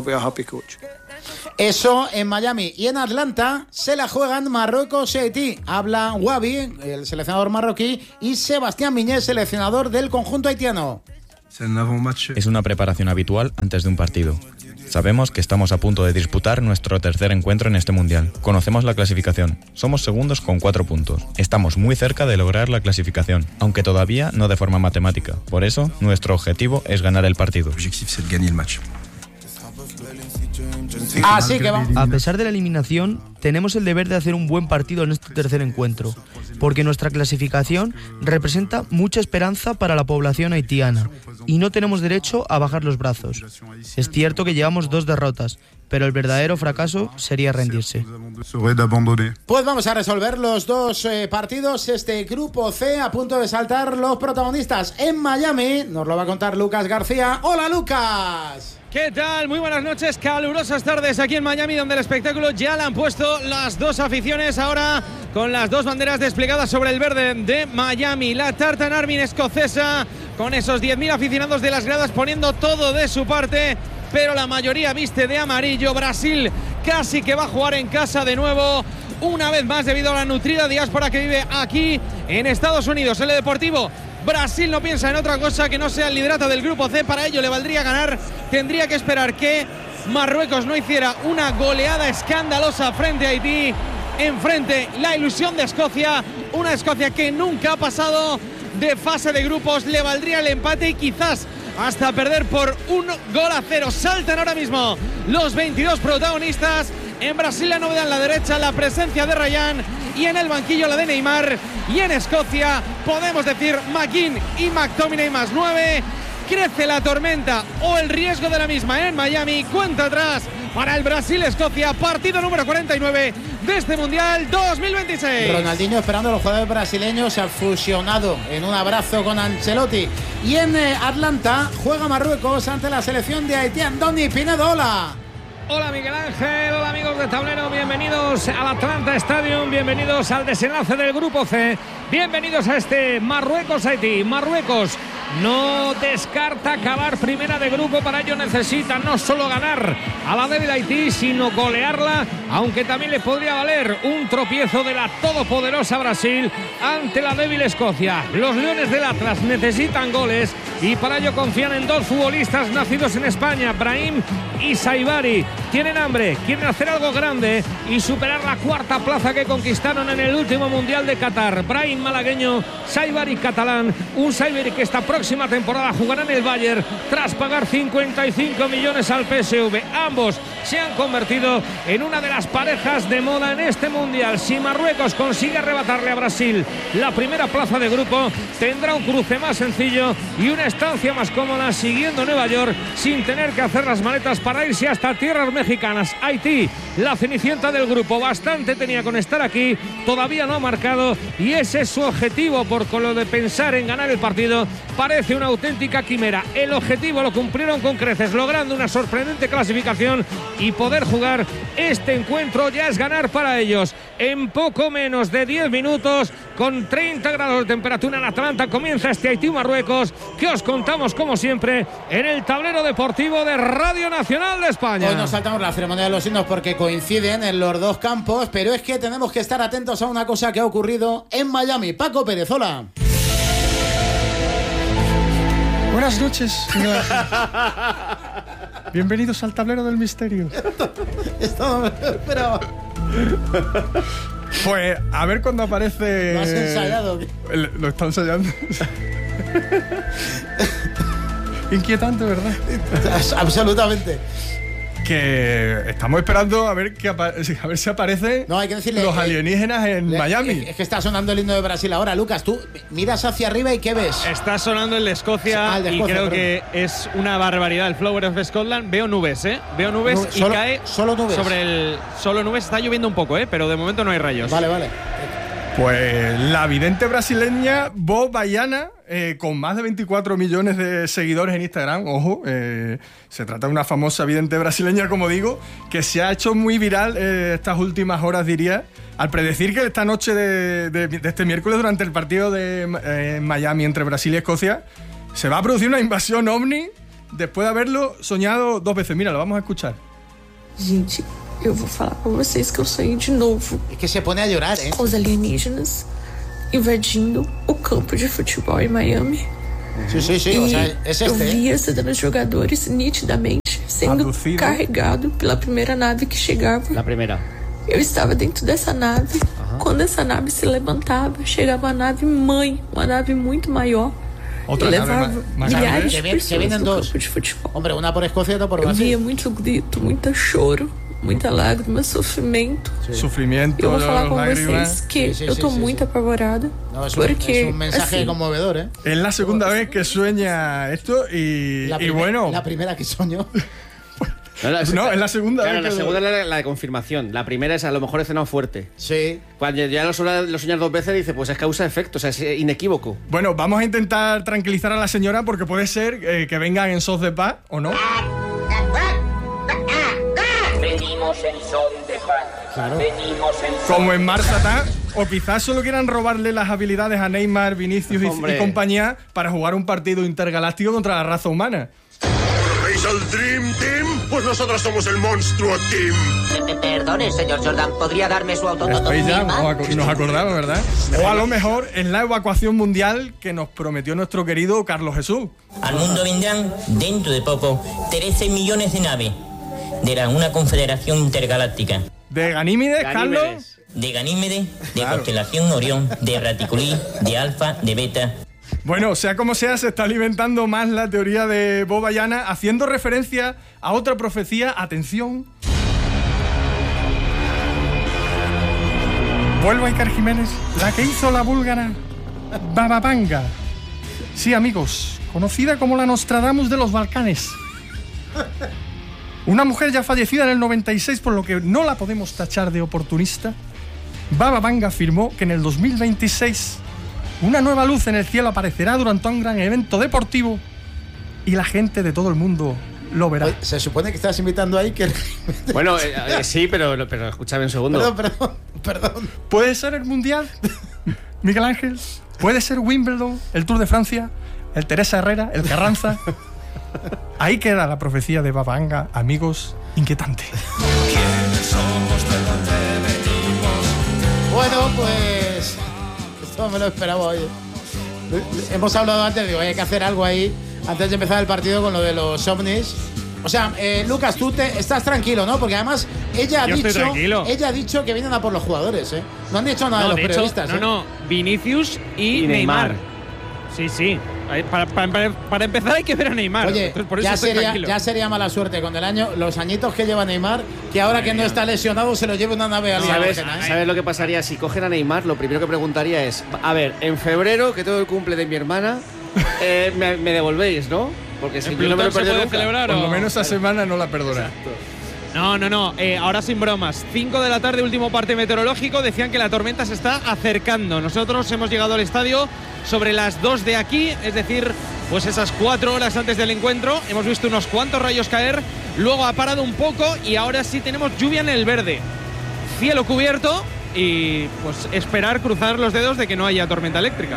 Eso en Miami. Y en Atlanta se la juegan Marruecos y Haití. Habla Wabi, el seleccionador marroquí, y Sebastián Miñé, seleccionador del conjunto haitiano. Es una preparación habitual antes de un partido. Sabemos que estamos a punto de disputar nuestro tercer encuentro en este mundial. Conocemos la clasificación. Somos segundos con cuatro puntos. Estamos muy cerca de lograr la clasificación, aunque todavía no de forma matemática. Por eso, nuestro objetivo es ganar el partido. Así que vamos. A pesar de la eliminación, tenemos el deber de hacer un buen partido en este tercer encuentro, porque nuestra clasificación representa mucha esperanza para la población haitiana y no tenemos derecho a bajar los brazos. Es cierto que llevamos dos derrotas, pero el verdadero fracaso sería rendirse. Pues vamos a resolver los dos eh, partidos. Este grupo C, a punto de saltar los protagonistas en Miami. Nos lo va a contar Lucas García. ¡Hola, Lucas! ¿Qué tal? Muy buenas noches, calurosas tardes aquí en Miami, donde el espectáculo ya le han puesto las dos aficiones, ahora con las dos banderas desplegadas sobre el verde de Miami. La Tartan Army escocesa, con esos diez mil aficionados de las gradas poniendo todo de su parte, pero la mayoría viste de amarillo. Brasil casi que va a jugar en casa de nuevo, una vez más debido a la nutrida diáspora que vive aquí en Estados Unidos. En el Deportivo, Brasil no piensa en otra cosa que no sea el liderato del grupo C. Para ello le valdría ganar. Tendría que esperar que Marruecos no hiciera una goleada escandalosa frente a Haití. Enfrente la ilusión de Escocia, una Escocia que nunca ha pasado de fase de grupos. Le valdría el empate y quizás hasta perder por un gol a cero. Saltan ahora mismo los veintidós protagonistas. En Brasil la novedad en la derecha, la presencia de Ryan, y en el banquillo la de Neymar. Y en Escocia podemos decir McGinn y McTominay más nueve. Crece la tormenta o el riesgo de la misma en Miami. Cuenta atrás para el Brasil-Escocia, partido número cuarenta y nueve de este Mundial dos mil veintiséis. Ronaldinho esperando a los jugadores brasileños, se ha fusionado en un abrazo con Ancelotti. Y en eh, Atlanta juega Marruecos ante la selección de Haití. Andoni Pinedo, hola. Hola Miguel Ángel, hola amigos de Tablero, bienvenidos al Atlanta Stadium, bienvenidos al desenlace del Grupo C, bienvenidos a este Marruecos-Haití. Marruecos no descarta acabar primera de grupo, para ello necesita no solo ganar a la débil Haití, sino golearla, aunque también le podría valer un tropiezo de la todopoderosa Brasil ante la débil Escocia. Los Leones del Atlas necesitan goles y para ello confían en dos futbolistas nacidos en España, Brahim y Saibari. Tienen hambre, quieren hacer algo grande y superar la cuarta plaza que conquistaron en el último Mundial de Qatar. Brahim malagueño, Saibari catalán, un Saibari que esta próxima temporada jugará en el Bayern tras pagar cincuenta y cinco millones al P S V. Ambos se han convertido en una de las parejas de moda en este Mundial. Si Marruecos consigue arrebatarle a Brasil la primera plaza de grupo, tendrá un cruce más sencillo y una estancia más cómoda siguiendo Nueva York sin tener que hacer las maletas para irse hasta tierras mexicanas. Haití, la cenicienta del grupo, bastante tenía con estar aquí, todavía no ha marcado y ese es su objetivo, por con lo de pensar en ganar el partido parece una auténtica quimera. El objetivo lo cumplieron con creces, logrando una sorprendente clasificación y poder jugar este encuentro ya es ganar para ellos. En poco menos de diez minutos, con treinta grados de temperatura en Atlanta, comienza este Haití-Marruecos que os contamos como siempre en el tablero deportivo de Radio Nacional de España. Hoy nos saltamos la ceremonia de los himnos porque coinciden en los dos campos, pero es que tenemos que estar atentos a una cosa que ha ocurrido en Miami. Paco Pérez, hola. Buenas noches. Bienvenidos al tablero del misterio. Esto no me lo esperaba. Pues a ver cuando aparece. ¿Lo has ensayado? Lo está ensayando. Inquietante, ¿verdad? Absolutamente. Que estamos esperando a ver, que a ver si aparecen no, hay que decirle, los eh, alienígenas en le, Miami. Es que está sonando el himno de Brasil ahora, Lucas. Tú miras hacia arriba y ¿qué ves? Está sonando el de Escocia, ah, el de Escocia y creo perdón. que es una barbaridad. El Flower of Scotland. Veo nubes, ¿eh? Veo nubes Nube, y solo, cae solo nubes. sobre el. Solo nubes, está lloviendo un poco, ¿eh? Pero de momento no hay rayos. Vale, vale. Pues la vidente brasileña Bo Baiana eh, con más de veinticuatro millones de seguidores en Instagram. Ojo, eh, se trata de una famosa vidente brasileña, como digo, que se ha hecho muy viral eh, estas últimas horas, diría, al predecir que esta noche de, de, de este miércoles, durante el partido de eh, Miami entre Brasil y Escocia, se va a producir una invasión ovni después de haberlo soñado dos veces. Mira, lo vamos a escuchar. Gente, eu vou falar pra vocês que eu sonhei de novo. Es que se pone a llorar, ¿eh? Com os alienígenas invadindo o campo de futebol em Miami. Sí, sí, sí, o sea, es eu este, vi ¿eh? esses dois jogadores nitidamente sendo Abducido. carregado pela primeira nave que chegava. La primera. Eu estava dentro dessa nave. Quando essa nave se levantava, chegava a nave mãe, uma nave muito maior. Otra e nave levava más- más milhares grande. de Que, vi- que pessoas vienen no dos. campo de futebol. Hombre, una por Escocia y otra por Eu Brasil. via muito grito, muito choro, muita lágrima, sofrimento. Sufrimiento, Eu vou falar com lágrimas. vocês que Sí, sí, eu sí, tô sí, muito sí. apavorada. No, es, un, porque, es un mensaje assim, conmovedor, ¿eh? Es la segunda vez que sueña esto y, La y primer- bueno, La primera que soñó. No, la- no, es la segunda Claro, vez la que segunda es la, la de confirmación. La primera es a lo mejor he cenado fuerte. Sí. Cuando ya lo, suena- lo soñas dos veces, dice, pues es causa-efecto, o sea, es inequívoco. Bueno, vamos a intentar tranquilizar a la señora porque puede ser eh, que vengan en sos de paz o no. Venimos en son de paz. Venimos en son Como en de Mars paz. Attack, o quizás solo quieran robarle las habilidades a Neymar, Vinicius y- y, Hombre. compañía para jugar un partido intergaláctico contra la raza humana. ¿Veis al Dream Team? Pues nosotros somos el Monstruo Team. Perdone, señor Jordan, ¿podría darme su auto? Space Jam, os aco- nos acordamos, ¿verdad? O a lo mejor en la evacuación mundial que nos prometió nuestro querido Carlos Jesús. Al mundo vendrán, dentro de poco, trece millones de naves de la, una confederación intergaláctica. ¿De Ganímedes, Carlos? De Ganímedes, de Claro. constelación Orión, de Raticulí, de Alfa, de Beta. Bueno, sea como sea, se está alimentando más la teoría de Bob Ayana, haciendo referencia a otra profecía. Atención. Vuelvo a Iker Jiménez, la que hizo la búlgara Baba Vanga. Sí, amigos, conocida como la Nostradamus de los Balcanes. Una mujer ya fallecida en el noventa y seis, por lo que no la podemos tachar de oportunista. Baba Vanga afirmó que en el dos mil veintiséis una nueva luz en el cielo aparecerá durante un gran evento deportivo y la gente de todo el mundo lo verá. Oye, se supone que estás invitando a Iker. Bueno, eh, eh, sí, pero, pero escúchame un segundo. Perdón, perdón, perdón. ¿Puede ser el Mundial, Miguel Ángel? ¿Puede ser Wimbledon, el Tour de Francia, el Teresa Herrera, el Carranza? Ahí queda la profecía de Baba Vanga, amigos, inquietante. Bueno, pues esto me lo esperaba hoy. Hemos hablado antes, digo, hay que hacer algo ahí antes de empezar el partido con lo de los ovnis. O sea, eh, Lucas, tú te, estás tranquilo, ¿no? Porque además ella ha Yo estoy dicho, tranquilo. ella ha dicho que vienen a por los jugadores, ¿eh? No han dicho nada No, de los de hecho, periodistas. no, ¿eh? no, Vinicius y, Y Neymar. Neymar. Sí, sí. Ay, Para, para- para empezar hay que ver a Neymar. Oye, Entonces, por eso ya estoy sería, tranquilo. ya sería mala suerte con el año, los añitos que lleva Neymar, que ahora que no está lesionado se lo lleve una nave ¿Sabes, alienígena, ¿eh? ¿Sabes lo que pasaría si cogen a Neymar? Lo primero que preguntaría es, a ver, en febrero, que todo el cumple de mi hermana, eh, me, me devolvéis, ¿no? Porque si ¿En yo no me lo Plutón se perdido puede nunca. celebrar Por o- lo menos esa semana no la perdona. No, no, no. Eh, ahora sin bromas. cinco de la tarde, último parte meteorológico. Decían que la tormenta se está acercando. Nosotros hemos llegado al estadio sobre las dos de aquí, es decir, pues esas cuatro horas antes del encuentro. Hemos visto unos cuantos rayos caer. Luego ha parado un poco y ahora sí tenemos lluvia en el verde. Cielo cubierto y pues esperar, cruzar los dedos de que no haya tormenta eléctrica.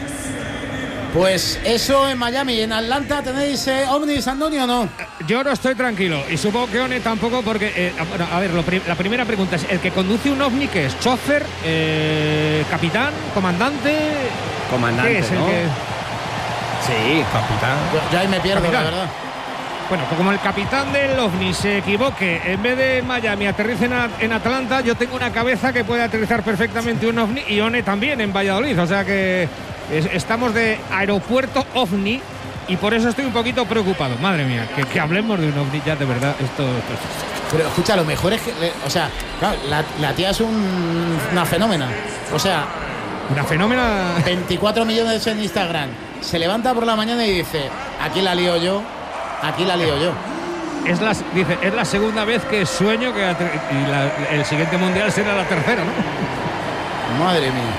Pues eso en Miami. ¿En Atlanta tenéis eh, ovnis, Antonio, o no? Yo no estoy tranquilo y supongo que One tampoco porque, eh, bueno, a ver, lo pri- la primera pregunta es, ¿el que conduce un ovni qué es? ¿Chofer? Eh, ¿Capitán? ¿Comandante? Comandante, ¿Qué es el ¿no? que...? Sí, capitán. Yo, yo ahí me pierdo, Capitán. la verdad. Bueno, pues como el capitán del ovni se equivoque, en vez de en Miami aterrice en, A- en Atlanta, yo tengo una cabeza que puede aterrizar perfectamente un ovni y One también en Valladolid. O sea que es- estamos de aeropuerto ovni y por eso estoy un poquito preocupado. Madre mía, que, que hablemos de un ovni ya de verdad. Esto, esto- Pero escucha, lo mejor es que, le- o sea, claro, la, la tía es un- una fenómena. O sea, una fenómena. veinticuatro millones en Instagram. Se levanta por la mañana y dice, aquí la lío yo, aquí la lío yo. Es la, dice, es la segunda vez que sueño que ater- y la- el siguiente mundial será la tercera, ¿no? Madre mía.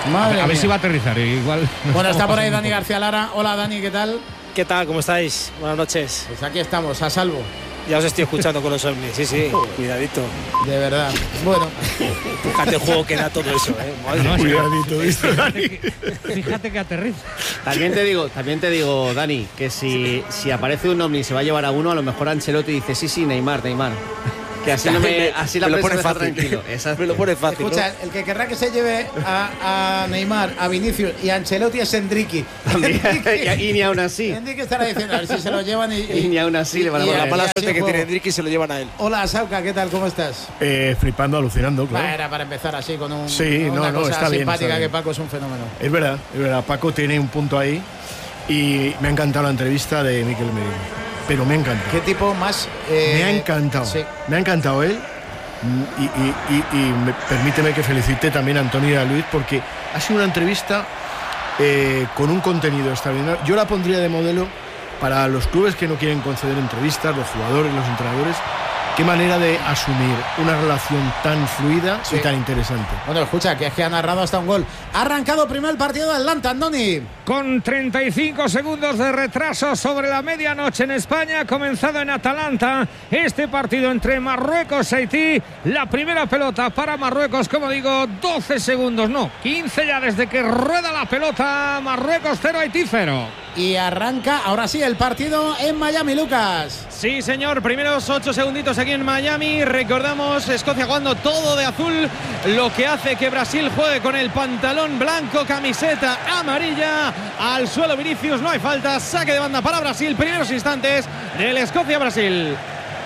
Madre a ver mía. si va a aterrizar. Igual. Bueno, está por ahí Dani García Lara. Hola Dani, ¿qué tal? ¿Qué tal? ¿Cómo estáis? Buenas noches. Pues aquí estamos, a salvo. Ya os estoy escuchando con los ovnis, sí, sí, cuidadito. De verdad. Bueno. Fíjate el juego que da todo eso, ¿eh? Madre No, mía. cuidadito, ¿viste, Dani? Fíjate que aterriza. También te digo, también te digo, Dani, que si, si aparece un ovni y se va a llevar a uno, a lo mejor Ancelotti dice, sí, sí, Neymar, Neymar. Que así, no me, así la me lo prensa pone deja fácil. tranquilo. Exacto. Me lo pone fácil, Escucha, ¿no? el que querrá que se lleve a, a Neymar, a Vinicius y a Ancelotti es Enrique. Y ni aún así. Enrique estará diciendo a ver si se lo llevan y, Y ni aún así le van a y- poner. y La mala así suerte el que juego. tiene Enrique y se lo llevan a él. Hola Sauca, ¿qué tal? ¿Cómo estás? Eh, flipando, alucinando, claro. Va, era para empezar así con un, Sí, una no, no, cosa está bien, simpática está bien. que Paco es un fenómeno. Es verdad, es verdad. Paco tiene un punto ahí y me ha encantado la entrevista de Mikel Merino. Pero me ha encantado. ¿Qué tipo más? eh, Me ha encantado. Sí. Me ha encantado él. Y, y- y- y me- permíteme que felicite también a Antonio y a Luis porque ha sido una entrevista eh, con un contenido extraordinario. Yo la pondría de modelo para los clubes que no quieren conceder entrevistas, los jugadores, los entrenadores. Qué manera de asumir una relación tan fluida Sí. y tan interesante. Bueno, escucha, que es que ha narrado hasta un gol. Ha arrancado primero el partido de Atlanta, Andoni. Con treinta y cinco segundos de retraso sobre la medianoche en España, ha comenzado en Atalanta este partido entre Marruecos y Haití. La primera pelota para Marruecos, como digo, doce segundos, no, quince ya desde que rueda la pelota. Marruecos cero, Haití cero. Y arranca, ahora sí, el partido en Miami, Lucas. Sí, señor, primeros ocho segunditos aquí en Miami. Recordamos, Escocia jugando todo de azul, lo que hace que Brasil juegue con el pantalón blanco, camiseta amarilla. Al suelo Vinicius, no hay falta, saque de banda para Brasil. Primeros instantes del Escocia-Brasil.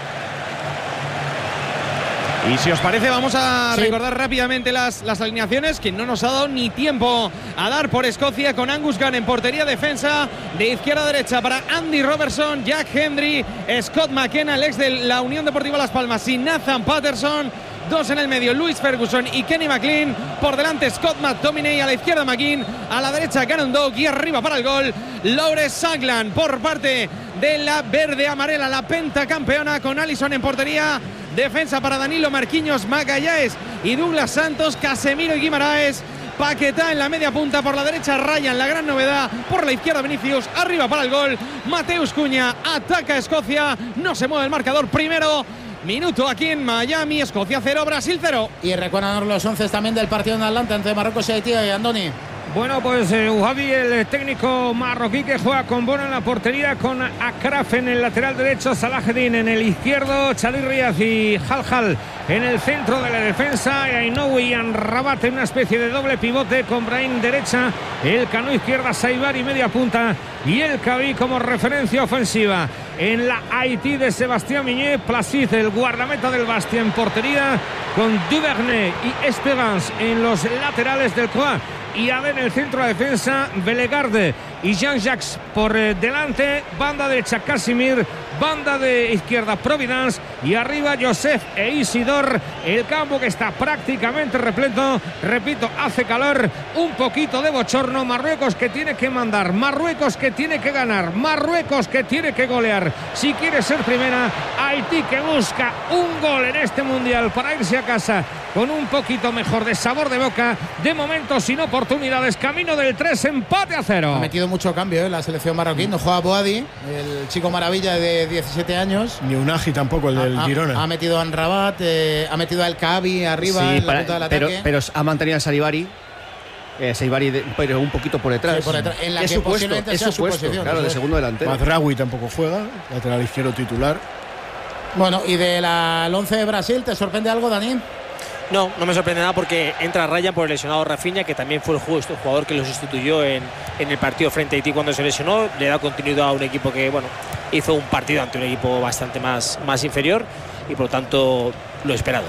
Y si os parece, vamos a Sí. recordar rápidamente las, las alineaciones que no nos ha dado ni tiempo a dar por Escocia, con Angus Gunn en portería, defensa de izquierda a derecha para Andy Robertson, Jack Hendry, Scott McKenna, el ex de la Unión Deportiva Las Palmas, y Nathan Patterson. Dos en el medio, Louis Ferguson y Kenny McLean. Por delante, Scott McTominay. A la izquierda, McKean. A la derecha, Cannon Dog. Y arriba para el gol, Laure Saglan. Por parte de la verde-amarela, la pentacampeona, con Alisson en portería. Defensa para Danilo, Marquinhos, Magallanes y Douglas Santos. Casemiro y Guimaraes. Paquetá en la media punta, por la derecha Ryan, la gran novedad, por la izquierda Vinicius, arriba para el gol, Mateus Cunha, ataca a Escocia, no se mueve el marcador, primero minuto aquí en Miami, Escocia cero, Brasil cero. Y recuérdanos los once también del partido en Atlanta entre Marruecos y Haití, Andoni. Bueno, pues eh, Javi, el técnico marroquí, que juega con Bono en la portería, con Akraf en el lateral derecho, Salaheddin en el izquierdo, Chalí Riaz y Haljal en el centro de la defensa, y Ainoui y Anrabat en una especie de doble pivote, con Brahim derecha, el Cano izquierda, Saibari media punta y el Cabi como referencia ofensiva. En la Haití de Sebastián Migné, Placid, el guardameta del Bastia, en portería, con Duvernay y Esperance en los laterales del Croix, y Ade en el centro de defensa, Belegarde y Jean-Jacques por eh, delante, banda derecha Casimir, banda de izquierda Providence, y arriba Joseph e Isidor. El campo que está prácticamente repleto, repito, hace calor, un poquito de bochorno. Marruecos que tiene que mandar, Marruecos que tiene que ganar, Marruecos que tiene que golear si quiere ser primera. Haití que busca un gol en este mundial para irse a casa con un poquito mejor de sabor de boca. De momento sin oportunidades, camino del tres, empate a cero. Ha metido mucho cambio en la selección marroquí. No juega Boadi, el chico maravilla de diecisiete años. Ni Unagi tampoco, el del ha, Girona. Ha metido a Anrabat, eh, ha metido al Cabi arriba Sí, en la para- punta del pero, ataque. pero ha mantenido a Salibari. Eh, Salibari, de- pero un poquito por detrás. Sí, por detrás, en la es que su puesto, posiblemente es sea su su puesto, posición, claro, eso de es. segundo delantero. Mazraoui tampoco juega, lateral izquierdo titular. Bueno, y del once de Brasil, ¿te sorprende algo, Dani? No, no me sorprende nada porque entra Ryan por el lesionado Rafinha, que también fue el justo jugador que lo sustituyó en, en el partido frente a Haití cuando se lesionó. Le da continuidad a un equipo que, bueno, hizo un partido ante un equipo bastante más, más inferior y por lo tanto lo esperado.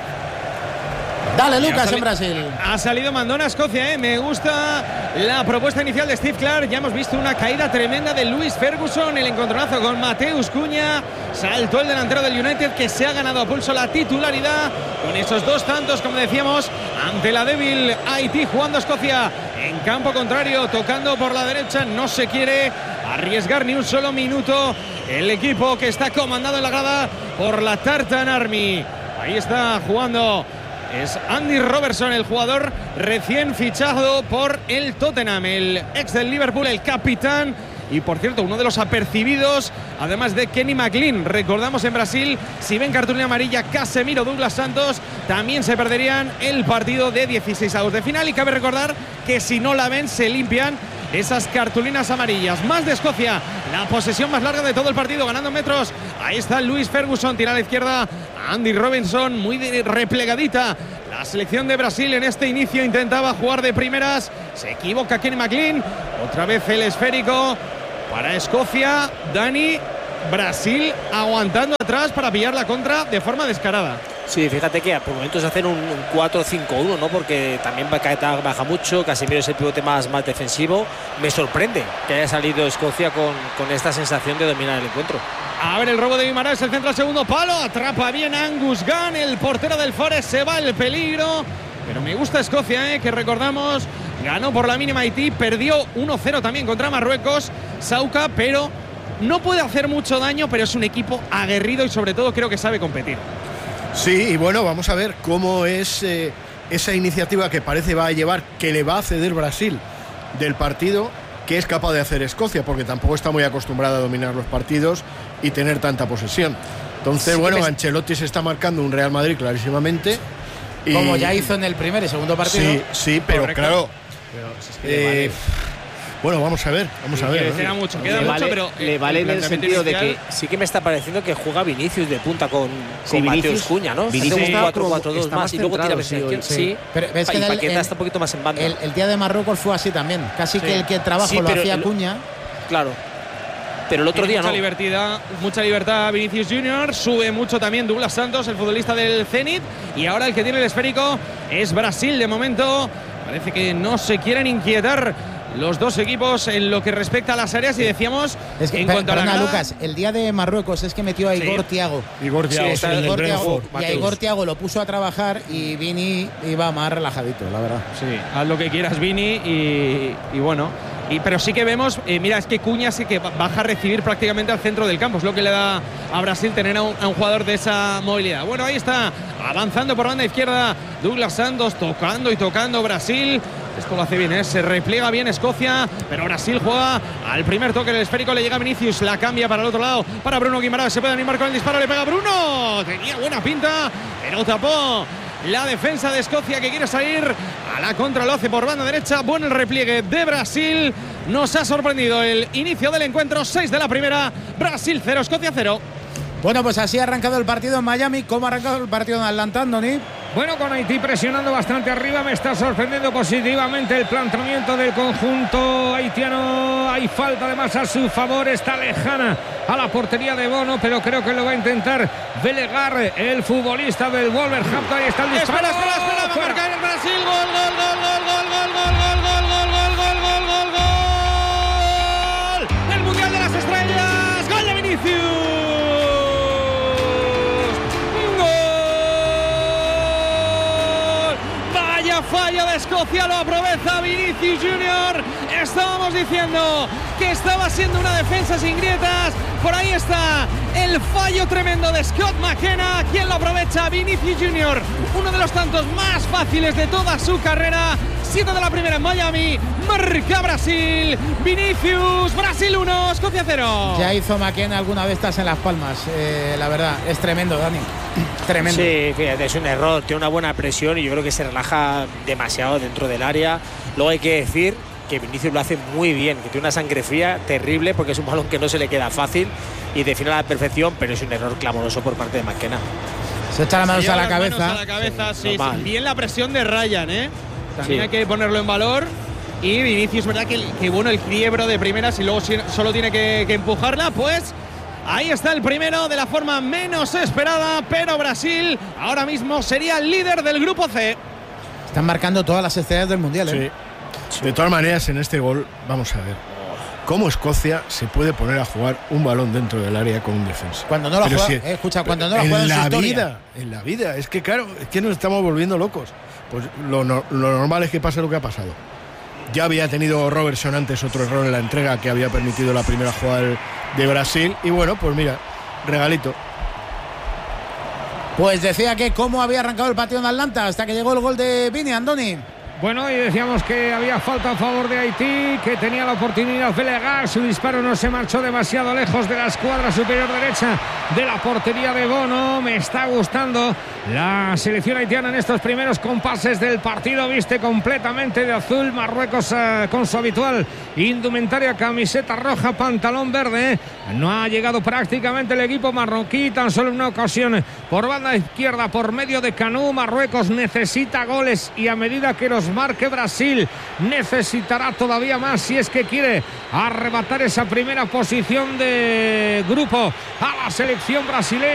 Dale, Ha Lucas, sali- en Brasil. Ha salido mandón a Escocia, ¿eh? Me gusta la propuesta inicial de Steve Clark. Ya hemos visto una caída tremenda de Louis Ferguson, el encontronazo con Mateus Cunha. Saltó el delantero del United, que se ha ganado a pulso la titularidad con esos dos tantos, como decíamos, ante la débil Haití, jugando Escocia en campo contrario, tocando por la derecha. No se quiere arriesgar ni un solo minuto el equipo que está comandado en la grada por la Tartan Army. Ahí está jugando Es Andy Robertson, el jugador recién fichado por el Tottenham, el ex del Liverpool, el capitán. Y por cierto, uno de los apercibidos, además de Kenny McLean. Recordamos en Brasil, si ven cartulina amarilla Casemiro, Douglas Santos, también se perderían el partido de dieciséis avos de final. Y cabe recordar que si no la ven, se limpian esas cartulinas amarillas. Más de Escocia, la posesión más larga de todo el partido, ganando metros. Ahí está Luis Ferguson, tira a la izquierda Andy Robinson, muy replegadita. La selección de Brasil en este inicio intentaba jugar de primeras, se equivoca Kenny McLean, otra vez el esférico para Escocia. Dani, Brasil aguantando atrás para pillar la contra de forma descarada. Sí, fíjate que por momentos hacen un, un cuatro cinco uno, ¿no? Porque también Paquetá baja mucho, Casemiro es el pivote más, más defensivo. Me sorprende que haya salido Escocia con, con esta sensación de dominar el encuentro. A ver el robo de Guimaraes, el centro al segundo palo, atrapa bien Angus Gunn, el portero del Forest, se va el peligro. Pero me gusta Escocia, ¿eh? Que recordamos, ganó por la mínima Haití, perdió uno cero también contra Marruecos, Sauca, pero no puede hacer mucho daño, pero es un equipo aguerrido y sobre todo creo que sabe competir. Sí, y bueno, vamos a ver cómo es eh, esa iniciativa que parece va a llevar, que le va a ceder Brasil del partido, que es capaz de hacer Escocia, porque tampoco está muy acostumbrada a dominar los partidos y tener tanta posesión. Entonces, sí, bueno, me... Ancelotti se está marcando un Real Madrid clarísimamente. Y... Como ya hizo en el primer y segundo partido. Sí, sí, pero Correcto. claro. Pero, si es que eh, bueno, vamos a ver, vamos sí, a ver. Queda ¿no? mucho, queda le mucho, vale, pero le vale en el sentido de que sí que me está pareciendo que juega Vinicius de punta con, sí, con Vinicius, Mateus Cunha, ¿no? Vinicius un cuatro cuatro dos más, más y luego tira a sí, sí, sí. Pero es que y el, Paquetá el, está un poquito más en banda. El, el día de Marruecos fue así también, casi sí. que el que trabajo sí, lo hacía el, Cunha. Claro. Pero el otro Tiene día mucha no. Libertad, mucha libertad Vinicius Junior, sube mucho también Douglas Santos, el futbolista del Zenit, y ahora el que tiene el esférico es Brasil. De momento parece que no se quieren inquietar los dos equipos en lo que respecta a las áreas. Y decíamos es que, en per, cuanto perdona, a la Lucas, el día de Marruecos es que metió a Igor sí. Thiago. Igor Thiago, sí, sí, Igor Thiago y a Igor Thiago lo puso a trabajar y Vini iba más relajadito, la verdad. Sí, haz lo que quieras, Vini, y, y bueno. Y, pero sí que vemos, eh, mira, es que Cunha sí que baja a recibir prácticamente al centro del campo. Es lo que le da a Brasil tener a un, a un jugador de esa movilidad. Bueno, ahí está, avanzando por banda izquierda Douglas Santos, tocando y tocando Brasil. Esto lo hace bien, ¿eh? Se repliega bien Escocia, pero Brasil juega al primer toque del esférico, le llega Vinicius, la cambia para el otro lado, para Bruno Guimaraes, se puede animar con el disparo, le pega Bruno, tenía buena pinta, pero tapó la defensa de Escocia, que quiere salir a la contra, lo hace por banda derecha. Bueno el repliegue de Brasil, nos ha sorprendido el inicio del encuentro, seis de la primera, Brasil cero, Escocia cero. Bueno, pues así ha arrancado el partido en Miami. ¿Cómo ha arrancado el partido en Atlanta, Andoni? Bueno, con Haití presionando bastante arriba, me está sorprendiendo positivamente el planteamiento del conjunto haitiano. Hay falta además a su favor, está lejana a la portería de Bono, pero creo que lo va a intentar Belegar, el futbolista del Wolverhampton. Ahí está el disparo. Espera, espera, espera, va a marcar el Brasil. Gol, gol, gol, gol, gol, gol, gol, gol, gol, gol, gol, gol, gol, gol. El Mundial de las Estrellas. Gol de Vinicius. Fallo de Escocia, lo aprovecha Vinicius Junior. Estábamos diciendo que estaba siendo una defensa sin grietas. Por ahí está el fallo tremendo de Scott McKenna. ¿Quién lo aprovecha? Vinicius Junior, uno de los tantos más fáciles de toda su carrera. Siete de la primera en Miami. Marca Brasil. Vinicius, Brasil uno, Escocia cero. Ya hizo McKenna alguna de estas en Las Palmas. Eh, la verdad, es tremendo, Dani. Tremendo. Sí, fíjate, es un error, tiene una buena presión y yo creo que se relaja demasiado dentro del área. Luego hay que decir que Vinicius lo hace muy bien, que tiene una sangre fría terrible porque es un balón que no se le queda fácil y define a la perfección, pero es un error clamoroso por parte de McKenna. Se echa las manos se a la las cabeza. Manos a la cabeza, sí, sí. Bien la presión de Ryan, ¿eh? También sí. Hay que ponerlo en valor. Y Vinicius, verdad que, que bueno el quiebro de primeras y luego solo tiene que, que empujarla, pues. Ahí está el primero de la forma menos esperada, pero Brasil ahora mismo sería el líder del grupo C. Están marcando todas las estrellas del Mundial, ¿eh? Sí. De todas maneras, en este gol, vamos a ver cómo Escocia se puede poner a jugar un balón dentro del área con un defensa. Cuando no lo juega, si, eh, escucha, cuando no lo juega en, en su la historia. vida, en la vida, es que claro, es que nos estamos volviendo locos. Pues lo, lo, lo normal es que pase lo que ha pasado. Ya había tenido Robertson antes otro error en la entrega que había permitido la primera jugada de Brasil. Y bueno, pues mira, regalito. Pues decía que cómo había arrancado el partido en Atlanta hasta que llegó el gol de Vini, Andoni. Bueno, y decíamos que había falta a favor de Haití, que tenía la oportunidad de Legar, su disparo no se marchó demasiado lejos de la escuadra superior derecha de la portería de Bono. Me está gustando la selección haitiana en estos primeros compases del partido, viste completamente de azul. Marruecos eh, con su habitual indumentaria, camiseta roja, pantalón verde. No ha llegado prácticamente el equipo marroquí, tan solo una ocasión por banda izquierda por medio de Canú. Marruecos necesita goles y a medida que los marque Brasil necesitará todavía más si es que quiere arrebatar esa primera posición de grupo a la selección brasileña.